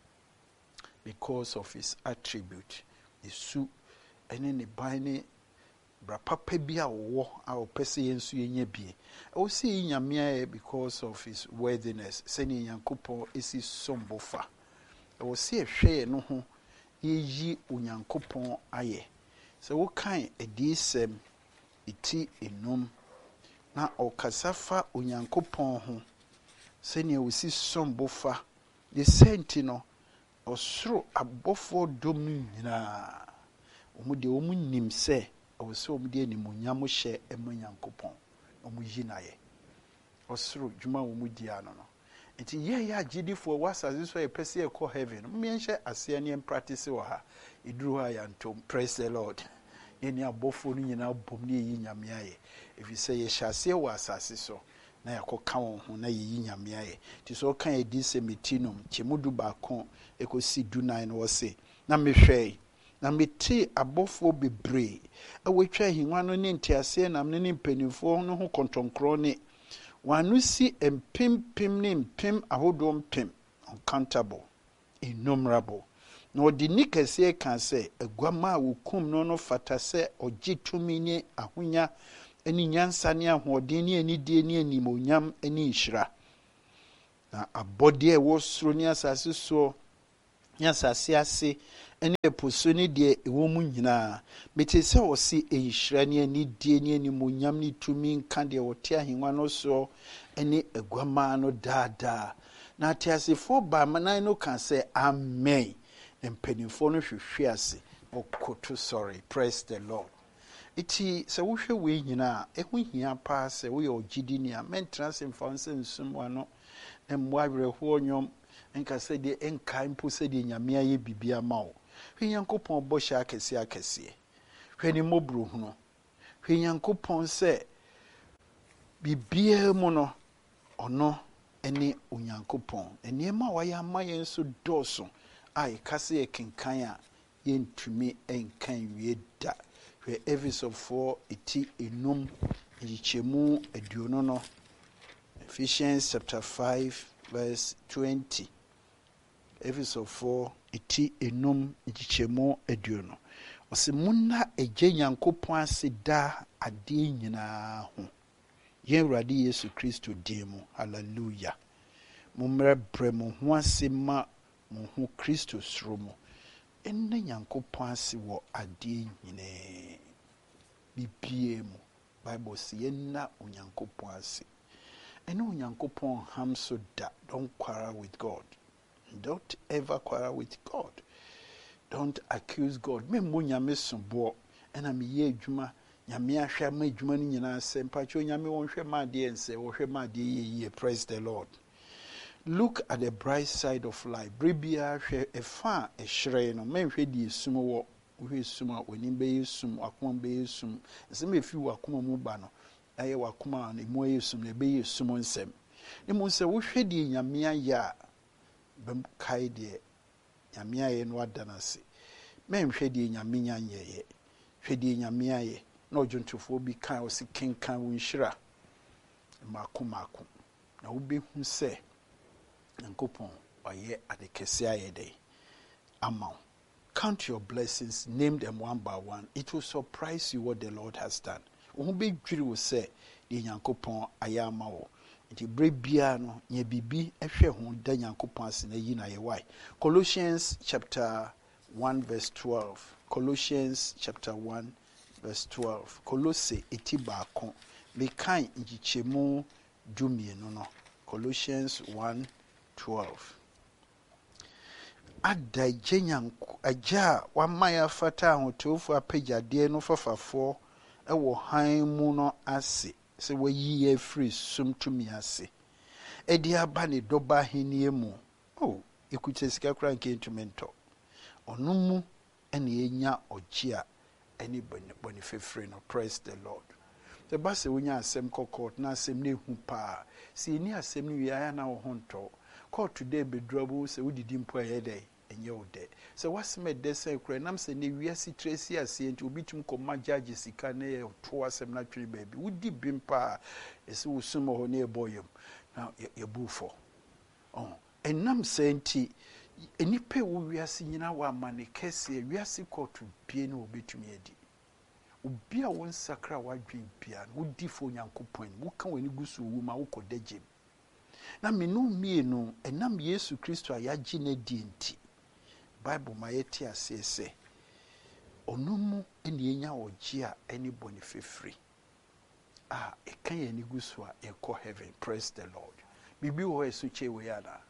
because of his attribute ne su ɛne ne ban ne bra papa bi a wɔwɔ a ɔpɛ sɛ yɛn nso yɛnya bie ɛwɔ sɛ yi nyame ayɛ because of his worthiness sɛnea nyankopɔn ɛsi sombo fa ɛwɔ sɛ yɛhwɛ yɛn no ho yɛyi onyankopɔn ayɛ sɛ wokan adiisɛm ɛti enum na ɔkasa fa onyankopɔn ho sɛnea ɔsi sombo fa de sɛnti no ɔsoro abɔfoɔ dɔm no nyinaa ɔmo deɛ ɔmo nim sɛ ɔwɔ sɛ ɔmo de animuonyam hyɛ ɛma nyankopɔn ɔmo yi n'ayɛ ɔsoro dwuma ɔmo di ano no nti yɛyɛ agyidifoɔ wɔ asase so a yɛpɛ sɛ yɛkɔ heaven mo yɛnhyɛ aseɛ ne yɛmpractice wɔ ha ɛduru hɔ a yɛantom praise the lord yɛne abɔfoɔ no nyinaa bom ne yɛyi nyame ayɛ ɛfiri sɛ yɛhyɛ aseɛ wɔ asase so na yɛkɔka wɔn ho na yɛyi nyame ayɛ nti sɛ ɔka yɛdi sɛ metinum kyɛmudu baako ɛkɔsi dunan no wɔ se na mehwɛe na mete abɔfoɔ bebree ɛwɔtwa ahengua no ne nteaseɛ nam ne mpanimfoɔ no ho kɔntɔnkorɔ ne wɔn ano si mpempem ne mpem ahodoɔ mpem uncountable innumerable na ɔde ni kɛseɛ ka sɛ aguama a wɔkum no fata sɛ ɔgye tumi ne ahonya ne nyansa ne ahoɔden ne anidie ne animonyam ne nhyira. Na abɔdeɛ a ɛwɔ soro ne asase soɔ ne asase ase ne ɛpo so ne deɛ ɛwɔ mu nyinaa, mete sɛ ɔse nhyira ne anidie ne animonyam ne tumi nka deɛ ɔte ahengua no soɔ ne aguamaa no daadaa. Na ateasefoɔ baamanan no ka sɛ amen. Na mpanimfoɔ no hwehwe ase ɔkoto sɔre. Praise the Lord. Iti sɛ wohwɛ wei nyinaa ɛho hia paa sɛ woyɛ ɔgyidini a mɛntena sɛ mfa wo sɛ nsum wano na mmoa awerɛhoɔ nnwom nka sɛdeɛ ɛnkae mpo sɛdeɛ Nyame ayɛ biribi ama wo. Hwɛ Nyankopɔn bɔhyɛ akɛseɛ akɛseɛ. Hwɛ ne mmɔborɔhunu. Hwɛ Nyankopɔn sɛ biribiara mu no ɔno ne Onyankopɔn. Nneɛma a wayɛ ama yɛn nso dɔɔso a yɛka sɛ yɛkenkan a yɛntumi nkan wie da. Hwɛ Efesofoɔ eti enum nkyekyɛmu aduonu no. Ephesians chapter 5 verse 20. Efesofoɔ eti enum nkyekyɛmu aduonu. Ɔsɛ munna agye Nyankopɔn ase daa adeɛ nyinaa ho. Yɛn Awurade Yesu Kristo din mu. Hallelujah. Mommrɛ brɛ mo ho ase ma mo ho Kristo suro mu. Ɛnna Nyankopɔn ase wɔ adeɛ nyinaa. Bibie mu. Bible sɛ yɛnna Onyankopɔn ase. Ɛne Onyankopɔn ham so da. Don't quarrel with God. Don't ever quarrel with God. Don't accuse God. Memmo Nyame somboɔ. Ɛna meyɛ adwuma. Nyame ahwɛ ma adwuma no nyinaa sɛ mpatwɛ Nyame wɔnhwɛ ma adeɛ nsɛ wɔhwɛ ma adeɛ yie. Praise the Lord. Look at the bright side of life. Bribia hwɛ ɛfa a ɛhyerɛn no. Menhwɛ deɛ esum wɔ. Wohwɛ esum a w'anim bɛyɛ sum, wakoma bɛyɛ sum. Nsɛm efi wakoma mu ba no. Ɛyɛ wakoma no emu ayɛ sum na ɛbɛyɛ sum nsɛm. Ne mu sɛ wohwɛ deɛ Nyame ayɛ a bɛm kae deɛ Nyame ayɛ no ada no ase. Menhwɛ deɛ Nyame nya nyɛyɛ. Hwɛ deɛ Nyame ayɛ. Na ɔdwontofoɔ bi kan ɔsi kenkan wo nhyira maako maako. Na wobɛhu sɛ Nyankopɔn ɔyɛ ade kɛse ayɛ dɛ ama wo. Count your blessings, name them one by one. It will surprise you what the Lord has done. Wo bɛdwiri wo sɛ deɛ Nyankopɔn ayɛ ama wo. Nti bere biara no nyɛ biribi ɛhwɛ ho da Nyankopɔn ase na yi na yɛ wae. Colossians chapter 1 verse 12. Colossians chapter 1 verse 12. Colosse eti baako. Mekan nkyekyɛmu dumienu no. Colossians 1:12. Ada agya a wama yɛ afata ahotewfo apagyadeɛ no fafafoɔ ɛwɔ han mu no ase sɛ wayi yɛ afiri sum tumi ase ɛde aba ne dɔba ahenni mu. Ekuta sika kora nkentumi ntɔ. Ɔno mu ɛna yɛnya ɔgye a ɛne bɔne fefere no. Praise the Lord. Sɛ ba sɛ wonya asɛm kɔkɔɔ na asɛm no ehu paa sɛ yɛni asɛm no wie ayɛ na wo ho ntɔ. Call today bedurabo sɛ wodidi mpo ɛyɛ dɛ ɛnyɛ wo dɛ. Sɛ wasɛm ɛdɛ sɛ kora nam sɛ ne wiase tresi aseɛ nti obi tum kɔma gyagye sika na yɛ to asɛm na twere baabi wodi bim paa ɛsɛ wo sum hɔ na ɛbɔ yam na yɛbu fɔ. Ɛnam sɛ nti enipa wo wiase nyina wa amane kɛseɛ wiase kɔto bie na obetumi adi. Obi a won sakra wadwen bia no wodi fo Nyankopɔn wo ka wani gusu wo ma wo kɔda gyem. Na menu mienu enam Yesu Kristo a yagye na di nti Bible ma yɛte ase sɛ ɔno mu ene yenya ɔgye a ɛne bɔne fefiri a ɛka yɛ ne gusu a ɛkɔ heaven. Praise the Lord. Bibi wo ɛso kye we ana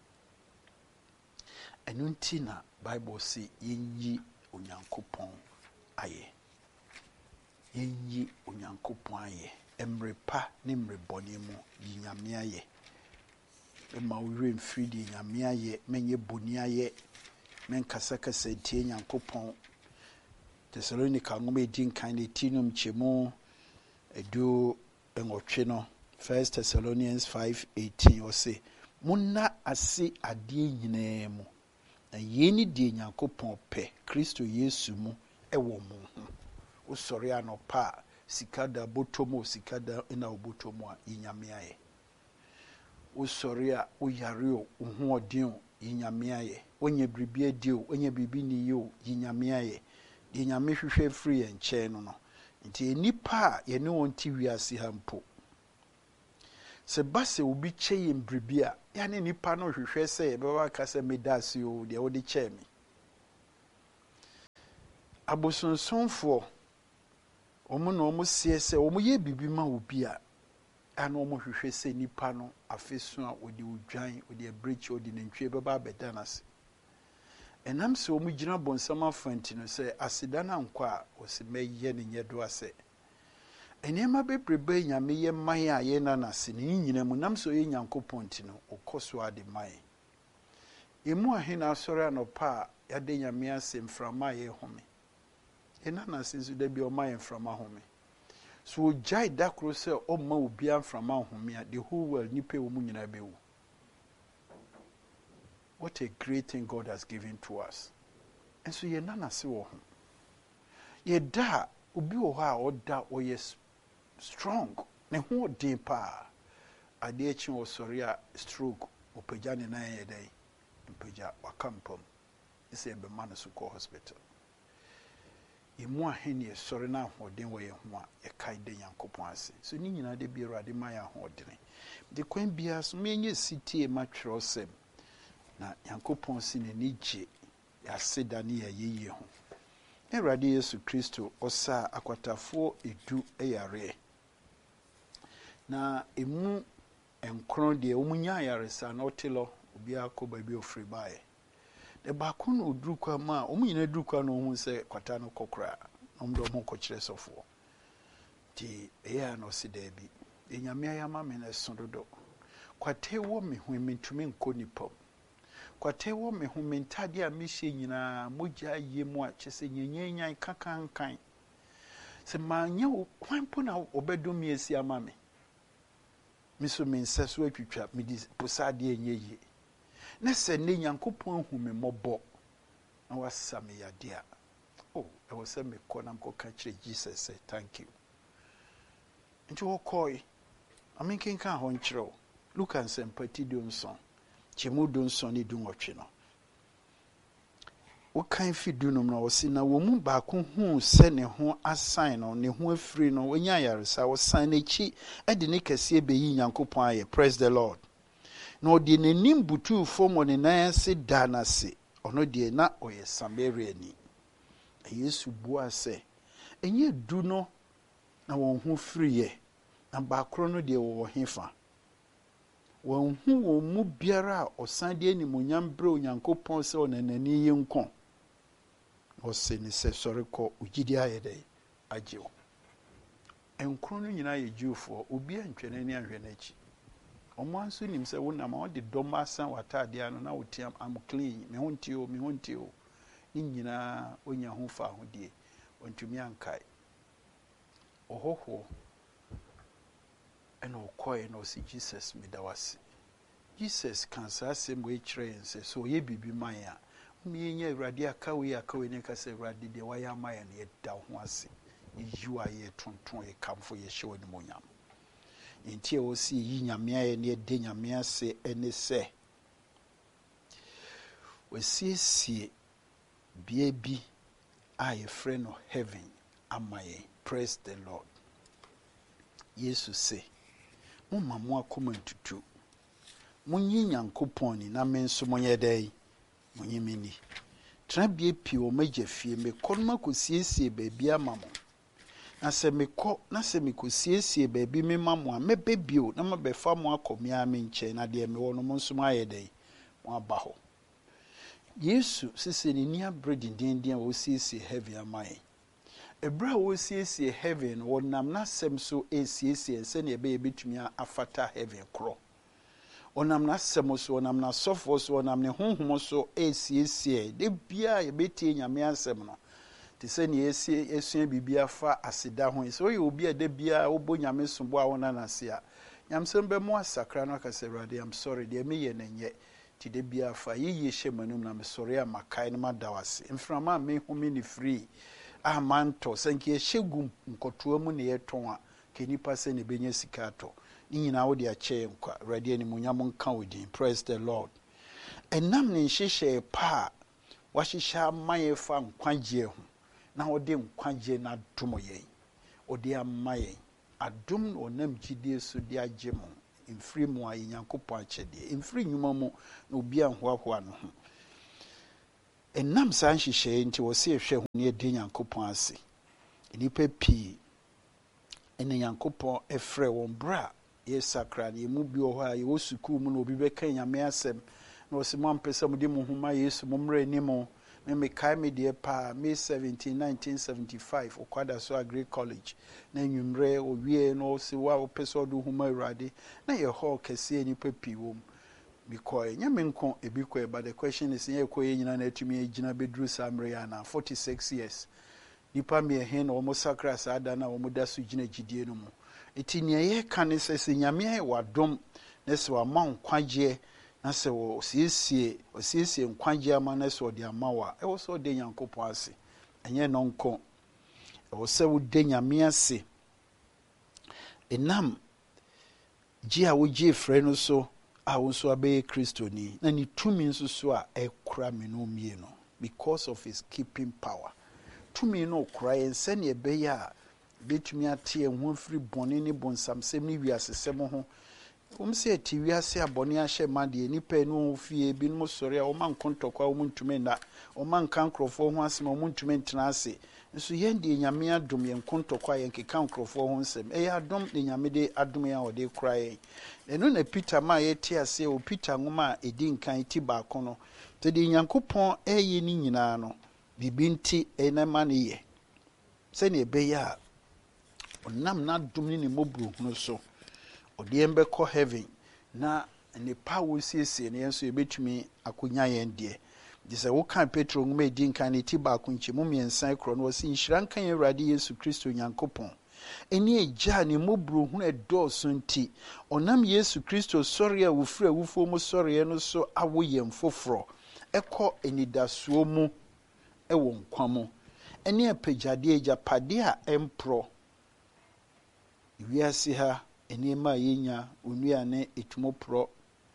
ɛno nti na Bible say yenyi Onyankopɔn ayɛ. Yenyi Onyankopɔn ayɛ. Emre pa ne mre bɔne mu yi Nyame ayɛ. Ema wo mfiri di Nyame ayɛ, menye bɔne ayɛ. Men kasa tie Nyankopɔn. Thessalonica ngoma edin kan ne tinum chemu edu enwotwe no. 1 Thessalonians 5:18 ɔse munna ase adeɛ nyinaa mu. Na yeni die Nyankopɔn pɛ Kristo Yesu mu ɛwɔ mu ho. Osɔre anopa sikada botomo sikada ina obotomo a Nyame ayɛ. Osɔre a oyare o ho odin yinyame aye onye bribi edi o onye bibi ni yo yinyame aye de nyame hwehwe free enche no no nti enipa ye ne won ti wiase ha mpo se base obi che yembribi a ya ne nipa no hwehwe se be wa ka se medase o de wo de che me abosonsonfo omo no omo sie se omo ye bibi ma obi a ana omo hwehwe se nipa no afesu a odi udwan odi abreach odi nantwie be ba bedanase enam se omo gina bonsama fanti no se aseda na nkwa a o se meye ne nyedo ase enema bebrebe nyame ye man a ye nanase ne nyina mu nam so ye nyankopɔn ti no okoso ade man emu ahena asore anopa ya de nyame ase mframa ye home enanase nso da bi o man mframa home so jai dakro se o ma obi amframa home a the whole world nipa wo mu nyina bewu. What a great thing God has given to us. And so ye nanase wo ho ye da obi wo ha o da o yes strong ne ho din pa ade echi wo sori a stroke opagya ne na ye dai opagya wakampom ise be man so ko hospital emu ahene sori na hodin wo ye ho a ye kai de yankopon ase so ni nyina de bi Awurade ma ya hodin de kwan bia so menye sitie ma twrosem na yankopon si ne nije ya seda ne ya yeye ho Awurade Yesu Kristo osa akwatafo edu eyare na emu enkron de omunya yaresa na otelo obi akoba bi ofri bae de baako no odurukwa ma omunyina durukwa no hu se kwata no kokra omdo mo kokire sofo ti eya no se da bi enyame ayama me na sondodo kwate wo me hu mentumi nkonipom kwate wo me hu mentade a mehye nyina mogya yemu a kyese nyenyenyan kakankan se manya kwanpo na obedum esi ama me miso menseso atwitwa medi posade enyeyi na se ne Nyankopɔn hu me mɔbɔ na wasa me yade a oh I was say me kɔ na mkɔ kire Jesus say thank you nti wo kɔi aminkin kan ho nkyerɛw Luka nsɛmpati donson kyemu donson ne dunwɔtwe no wo kan fi dunum na wo si na wo mu baako hu sɛ ne ho asan no ne ho afiri no wonya yaresa wo san n'echi de ne kɛse beyi Nyankopɔn ayɛ praise the Lord na odi n'anim butu fom ne nan se da na se ono de na oyɛ Samaria ni Yesu bua sɛ enye du no na wɔn ho firiye na baakoro no de wo hefa wɔn hu wɔn mu biara a ɔsan de animonyam bre Onyankopɔn sɛ ɔnanani yɛ nkɔ ɔse ne sɛ sɔre kɔ ugidi ayɛ dɛ agye wo enkro no nyina yɛ Jewfoɔ obi antwene ne ahwɛ n'akyi ɔmo anso nim sɛ wonam a ɔde dɔm asan watade ano na wotiam am clean me ho ntio ne nyina onya ho fa ho die ontumi ankae ɔhɔhɔ ɛna ɔkɔe na ɔsi Jesus medawase Jesus kan saa asɛm wɔ kyerɛ yɛn sɛ so ɔyɛ bibi man a mmeyɛ Awurade akawe ne ka sɛ Awurade deɛ wayɛ ama yɛn yɛda ho ase yiwa yɛ tonton yɛ kamfo yɛ hyɛ wɔ nimonyam nti a wɔsi yi nyame ayɛ ne de nyame ase ɛne sɛ wɔsiesie bia bi a yɛfrɛ no heaven ama yɛn praise the Lord Yesu se mumma mo akoma ntutu munyi Nyankopɔn ni na me nso monyɛ dai munyi mini tra bia pie o magya fie me kɔnma kosiesie baabi ama mo na se me kɔ na se me kosiesie baabi me ma mo a mebebio na mabɛfa mo akɔmia me nkyɛn na de me wɔ no mo nso ayɛ dai mo aba hɔ Yesu sese ne ni abre dindindin a wosiesie heaven ama yɛn ebra wosiesie heaven wonam na sem so esiesie se ne ebe betumi afata heaven kro onam na sem so onam na sofo so onam ne honhom so esiesie de bia yebetie nyame asem no te se ne esua bibia fa aseda ho so ye obi a de bia obo nyame sombo a wona na se a nyamsem be mo asakra no ka se Awurade I'm sorry de me ye nenye ti de bia fa yiye hye manum na me sorry amakai no madawase mframa me humi ni free amanto sanke hyegum nkotoa mu ne yeton a kenipa se ne benya sika to ni nyina wo de ache nkwa Awurade ani munyam nka odin praise the Lord ɛnam ne nhyehyɛ pa a wahyehyɛ ama yɛn fa nkwagyeɛ ho na ɔde nkwagyeɛ no adom yɛn ɔde ama yɛn adom na ɔnam gyidie so de agye mo mfiri mu a Nyankopɔn akyɛdeɛ mfiri nnwuma mu na obi anhoahoa no ho ɛnam saa nhyehyɛeɛ nti wɔ sɛ yɛhwɛ ho ne yɛde Nyankopɔn ase nnipa pii ɛne Nyankopɔn ɛfrɛ wɔn berɛ a yɛsakra no yɛmu bi wɔ hɔ a yɛwɔ sukuu mu na obi bɛka Nyame asɛm na ɔsɛ mo ampɛ sɛ mode mo ho ma Yesu mommrɛ anim me mekae me deɛ paa May 17 1975 ɔkwada so Agri College na nnwummerɛ owie na ɔsɛ wo a wopɛ sɛ ɔde wo ho ma Awurade na yɛ hall kɛseɛ nnipa pii wɔ mu because nyɛ me nko ebi kɔ but the question is yɛ kɔ yɛ nyina na atumi agyina bɛduru saa mmerɛ yɛ ana 46 years nipa mmiɛhe na wɔn sakra saa da na wɔn da so gyina gyidie no mu eti nea yɛka ne sɛ Nyame ayɛ wadom na sɛ wama nkwagyeɛ na sɛ wɔsiesie nkwagyeɛ ama na sɛ ɔde ama wa ɛwɔ sɛ ɔde Nyankopɔn ase ɛnyɛ no nko ɛwɔ sɛ wode Nyame ase ɛnam gye a wogye frɛ no so a wo nso abɛyɛ Kristoni na ne tumi nso so a ɛkora me no mmienu because of his keeping power tumi no kora yɛn sɛnea ɛbɛyɛ a bɛtumi ate yɛn ho afiri bɔne ne bɔnsamsɛm ne wiasesɛm ho sɛ ɛte wiase a bɔne ahyɛ ma deɛ nnipa no fie binom sɔre a wɔma nkontɔkwa a wɔn ntumi nna wɔma nka nkurɔfoɔ ho asɛm a wɔn ntumi ntena ase nso yɛn deɛ Nyame adom yɛn nkontɔkwa a yɛn keka nkurɔfoɔ ho nsɛm ɛyɛ adom de Nyame de adom yɛn a ɔde kora yɛn ɛno na Peter ma yɛte ase o Peter nwoma a ɛdi nkan ti baako no sɛ deɛ Nyankopɔn ɛyɛ ne nyinaa no bibi nti ɛnama ne yɛ sɛnea ɛbɛyɛ a ɔnam n'adom ne ne mmɔborɔhunu so ɔde yɛn bɛkɔ heaven na nipa a wɔsiesie no yɛn nso yɛbɛtumi akɔnya yɛn deɛ gye sɛ woka Petro nwoma ɛdi nkan ne ti baako nkyɛmu mmiɛnsa korɔ no wɔsɛ nhyira nka yɛn Awurade Yesu Kristo Nyankopɔn ɛne agya ne mmɔborɔhunu ɛdɔɔso nti ɔnam Yesu Kristo sɔre a wofiri awufoɔ mu sɔreɛ no so awo yɛn foforɔ ɛkɔ anidasoɔ mu ɛwɔ nkwa mu ɛne apagyadeɛ agyapadeɛ a ɛmporɔ wiase ha nneɛma a yɛnya onuane etumoporɔ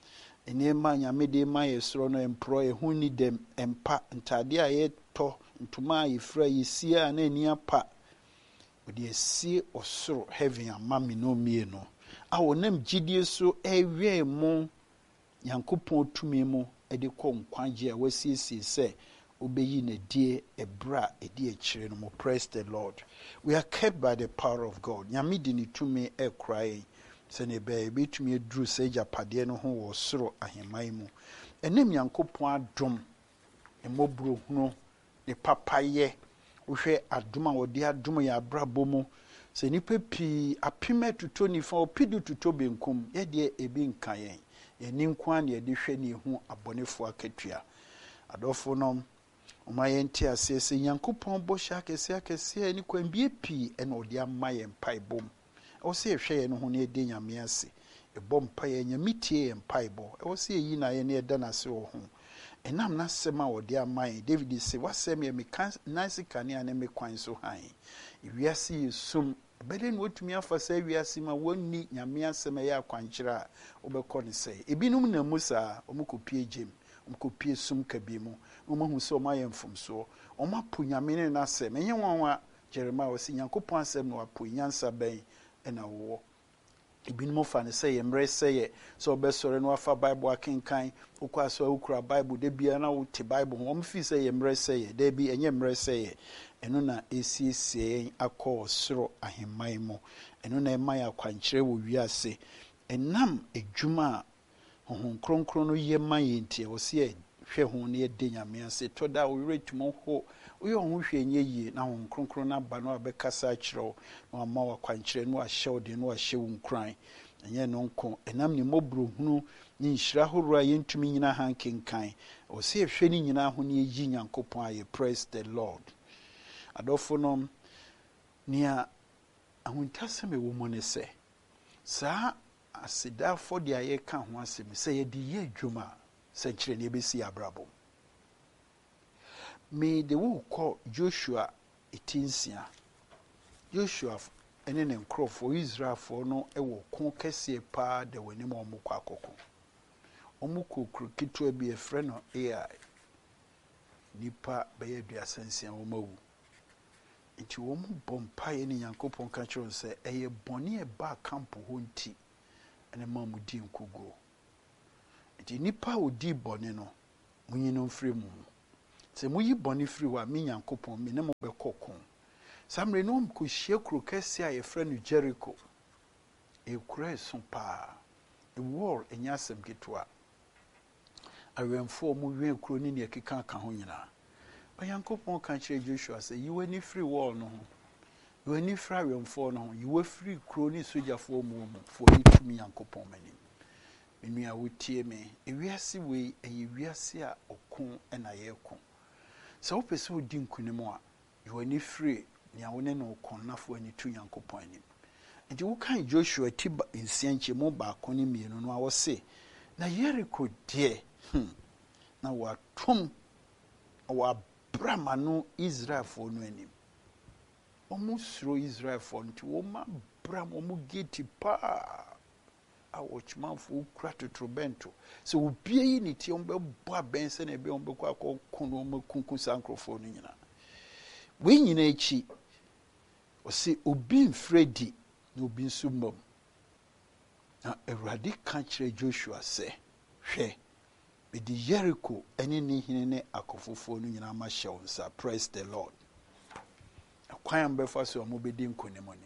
nneɛma a Nyame de ma yɛ soro no mporɔ ɛho ni dɛm ɛmpa ntadeɛ a yɛtɔ ntoma a yɛfira yɛsie a na ani apa wɔde asie ɔsoro heaven ama me no mmienu a wɔnam gyidie so ɛwɛn mu Nyankopɔn tumi mu ɛde kɔ nkwagye a wasiesie sɛ obeyi na die ebra edi akyire no mo. Praise the Lord. We are kept by the power of God. Nyame di ne tumi cry sɛ ne bɛɛ betumi aduru sɛ agyapadeɛ no ho wɔ soro ahemman mu ɛnam Nyankopɔn adom mmɔborɔ hunu ne papayɛ wohwɛ adom a wɔde adom yɛ abrabɔ mu sɛ nipa pii apem atuto nifa opidu tuto benkum yɛdeɛ ebi nka yɛn yɛni nko a ne yɛde hwɛ ne ho abɔnefoɔ akatua adɔfo no ɔma yɛn te ase sɛ Nyankopɔn bɔhyɛ akɛseɛ ne kwambie pii ɛna ɔde ama yɛn mpaebom ɛwɔ sɛ yɛhwɛ yɛn ho ne yɛde Nyame ase ɛbɔ mpaeɛ Nyame tie yɛn mpaebɔ ɛwɔ sɛ yɛyi na yɛn ne yɛda n'ase wɔ ho ɛnam n'asɛm a ɔde ama yɛn David sɛ wasɛm yɛ meka nansi kanea ne me kwan so han ewiase yɛ sum bɛde no wɔtumi afa sɛ wiase ma wɔnni Nyame asɛm ɛyɛ akwankyerɛ a wɔbɛkɔ ne sɛ ebinom na mu saa ɔmokɔpie gyem ɔmokɔpie sum kabi mu ɔmahu sɛ ɔmayɛ mfomsoɔ ɔmapo Nyame ne n'asɛm ɛnyɛ nwanwa Jeremiah wɔsi Nyankopɔn asɛm na wapo nyansa bɛn ɛna wɔwɔ ebinom fa ne sɛ yɛ mmerɛ sɛ yɛ sɛ ɔbɛsɔre no afa Bible akenkan wokɔ asɔ wokura Bible da bia na wote Bible ho ɔmfi sɛ yɛ mmerɛ sɛ yɛ da bi ɛnyɛ mmerɛ sɛ yɛ ɛno na ɛsiesie yɛn akɔ ɔsoro ahemman mu ɛno na ɛma yɛ akwankyerɛ wɔ wiase ɛnam adwuma a Honhom Kronkron no yɛ ma yɛn nti ɛwɔ sɛ yɛhwɛ ho ne yɛde Nyame ase tɔ da wɔwerɛ tumi ho woyɛ ho hwɛ nyɛ yie na Honhom Kronkron no aba no abɛkasa akyerɛ wo na wama wɔ akwankyerɛ no ahyɛ wo de no ahyɛ wo nkran ɛnyɛ no nko ɛnam ne mmɔborɔhunu ne nhyira ahoroɔ a yɛntumi nyina ha nkenkan ɛwɔ sɛ yɛhwɛ ne nyinaa ho ne yɛyi Nyankopɔn ayɛ. Praise the Lord. Adɔfo no nea ahontasɛm ɛwɔ mu ne sɛ saa asedafo de a yɛka ho asɛm sɛ yɛde yɛ adwuma a sɛ nkyerɛ ne yɛbɛsi abrabɔ me de wo kɔ Joshua 9 Joshua ɛne ne nkurɔfoɔ Israelfoɔ no ɛwɔ ko kɛseɛ paa da w'anim a ɔmokɔ akɔko ɔmo kokro ketewa bi efrɛ no AI nipa bɛyɛ aduasa nsia wɔn awu nti wɔn bɔ mpaeɛ ne Nyankopɔn ka kyerɛ sɛ ɛyɛ bɔne ɛba kampo hɔ nti ɛna ma mu di nkogo nti nipa a odi bɔne no munyi no mfiri mu sɛ muyi bɔne firi hɔ a me Nyankopɔn me ne mo bɛkɔ ko samre no ko hyia kuro kɛse a yɛfrɛ no Jericho ekura so paa the wall enya asɛm ketewa awɛmfo mu wɛn kuro ne ne ɛkeka ka ho nyinaa Nyankopɔn ka kyerɛ Joshua sɛ yiwani firi wall no ho yiwani firi awɛmfo no ho yiwa firi kuro ne sogyafoɔ mu fo ni tumi Nyankopɔn mani menua wotie me ewiase wei ɛyɛ wiase a ɔko ɛna yɛko sɛ wopɛ sɛ wodi nkunim a yiwani firi nea wo ne no ɔkɔnnafo ani tu Nyankopɔn anim nti wokan Joshua ti nsiankyɛ mu baako ne mmienu no a wɔse na Jericho deɛ na watom wabrama no Israelfoɔ no anim ɔmo suro Israelfoɔ nti wɔma bram ɔmo gate paa a wɔkymanfo kura totorobɛnto sɛ obie yi ne tie ɔmo bɛbɔ abɛn sɛ na ebe ɔmo bɛkɔ akɔko no ɔmo kunku saa nkurɔfoɔ no nyinaa wei nyinaa akyi ɔse obi mfredi na obi nso mmam na Awurade ka kyerɛ Joshua sɛ hwɛ mede Jericho ɛne ne hene ne akɔfofoɔ no nyinaa ma hyɛ wo nsa praise the Lord akwan mbɛfa so ɔmo bɛdi nkonim ni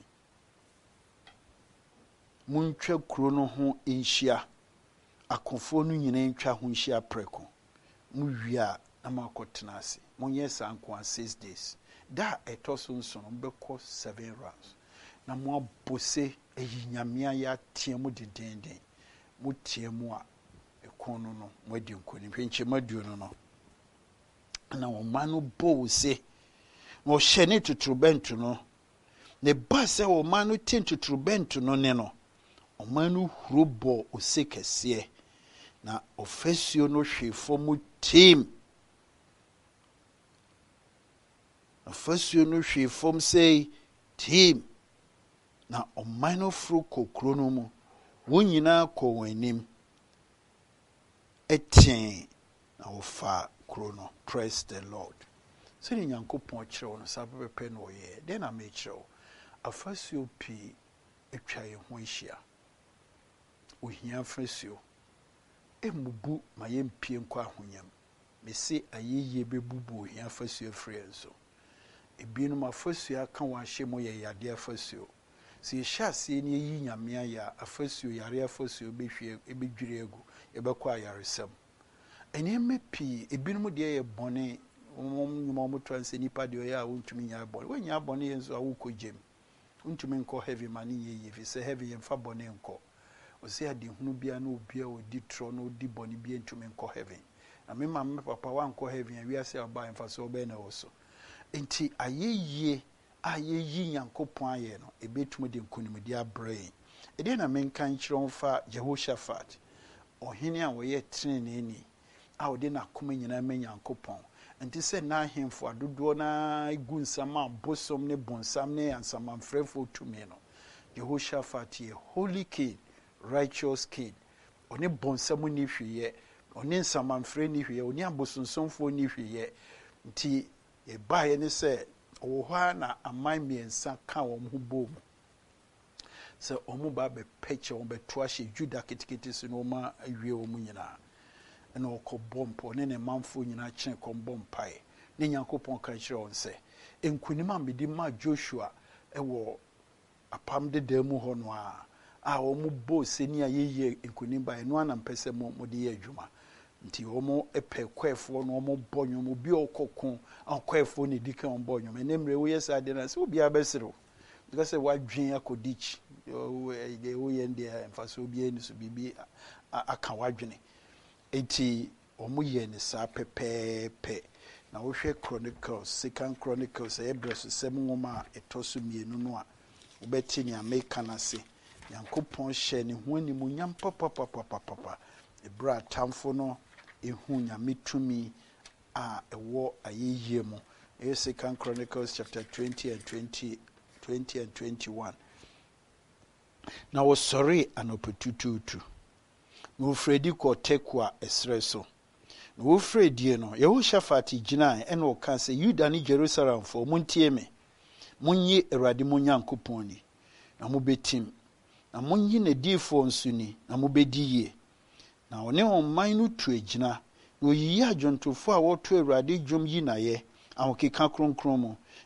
muntwa kuro no ho nhyia akɔfoɔ no nyinaa ntwa ho nhyia prɛko mu wia na makɔtena ase monyɛ saa nko a 6 days da ɛtɔ so nso no mbɛkɔ 7 rounds na mo abose eyi nyamea ya tie mu dendenden mo tie mu a ɛkɔn no no mo adi nkonim hwenche maduo no no na ɔma no bɔ se na ɔhyɛ ne totorobɛnto no ne ba sɛ ɔma no tin totorobɛnto no ne no ɔma no huro bɔ ose kɛseɛ na ɔfasuo no hwe fam tim ɔfasuo no hwe fam sɛ tim na ɔman no foro kokro no mu wɔn nyinaa kɔ wɔn anim ɛtɛn na wɔfa kuro no praise the Lord sɛ ne Nyankopɔn kyerɛw no saa bɛpɛ na ɔyɛ den na mekyerɛw afasuo pii atwa yɛn ho ahyia ohia afasuo emubu ma yɛmpie nkɔ ahonyam mese ayeye bebubu ohia afasuo frɛ nso ebinom afasuo aka wɔn ahyɛ mu yɛ yade afasuo si hyase ne yi nyamea ya afasuo yare afasuo behwie ebedwire egu ebekɔ ayaresam enema pii ebinom de yɛ bɔne nyuma to anse nipa de ɔyɛ a wontumi nya bɔne wanya bɔne yɛ nso a wokɔgyem wontumi nkɔ heavy man yɛ yi fi sɛ heavy yɛ mfa bɔne nkɔ ɔsɛ ade hunu bia na obia odi tro na odi bɔne bia ntumi nkɔ heaven na me ma papa wa nkɔ heaven awiase aba mfa so ɔbɛ na wɔ so enti ayeye ayeyi Nyankopɔn ayɛ no ebetum de nkonimdi abrɛ ede na menka nkyerɛ mfa Jehoshaphat ɔhene a wɔyɛ treneni a ɔde na koma nyinaa ma Nyankopɔn enti sɛ na ahemfo adodoɔ na egu nsam a bosom ne bonsam ne ansamanfrɛfo tumi no Jehoshaphat yɛ holy king righteous king ɔne bonsam ni hweyɛ ɔne nsamanfrɛ ni hweyɛ ɔne abosonsomfo ni hweyɛ nti ebae ne sɛ ɔwɔ hɔ na aman mmiɛnsa ka wɔn ho bom sɛ ɔmo ba bɛpɛkyɛ wɔn bɛto ahyɛ Juda ketekete so na ɔma awie wɔn nyinaa ɛna ɔkɔ bɔmpo ne ne manfo nyinaa kyerɛ kɔn bɔmpae ne Nyankopɔn ka kyerɛ wɔn sɛ nkunim a mede ma Joshua ɛwɔ apam deda mu hɔ no a ɔmo bɔ seni a yɛyɛ nkunim ba ɛno ana mpɛ sɛ mo de yɛ adwuma nti ɔmo ɛpɛ kɔɛfoɔ no ɔmo bɔ nnwom obi ɔkɔko akɔɛfoɔ ne di kan ɔmo bɔ nnwom ɛnɛ mmerɛ woyɛ saa de na sɛ obi abɛserew because sɛ wadwen akɔdikyi woyɛ ndeɛ mfa so obi ani so biribi aka wadwene enti ɔmo yɛ ne saa pɛpɛɛpɛ na wohwɛ Chronicles Second Chronicles ɛbrɛ so sɛm nwoma a ɛtɔ so mmienu no a wobɛte ne Amerika n'ase Nyankopɔn hyɛ ne ho animuonyam papapapapapa ɛbrɛ atamfo no ehu nyame tumi a ɛwɔ ayeyie mu Second Chronicles chapter 20 and 21 na wɔsɔre anɔpɛtututu na ofredi kɔ tekwa esre so na ofredi no Yehoshaphat gyina ene o ka sɛ Yuda ne Jerusalem fo montie me monyi Awurade mo Nyankopɔn ni na mobetim na monyi ne difo nso ni na mobedi yie na one ɔman no tu agyina na oyiyi adwontofo a wɔto Awurade dwom yi na ye ahokeka kronkron mu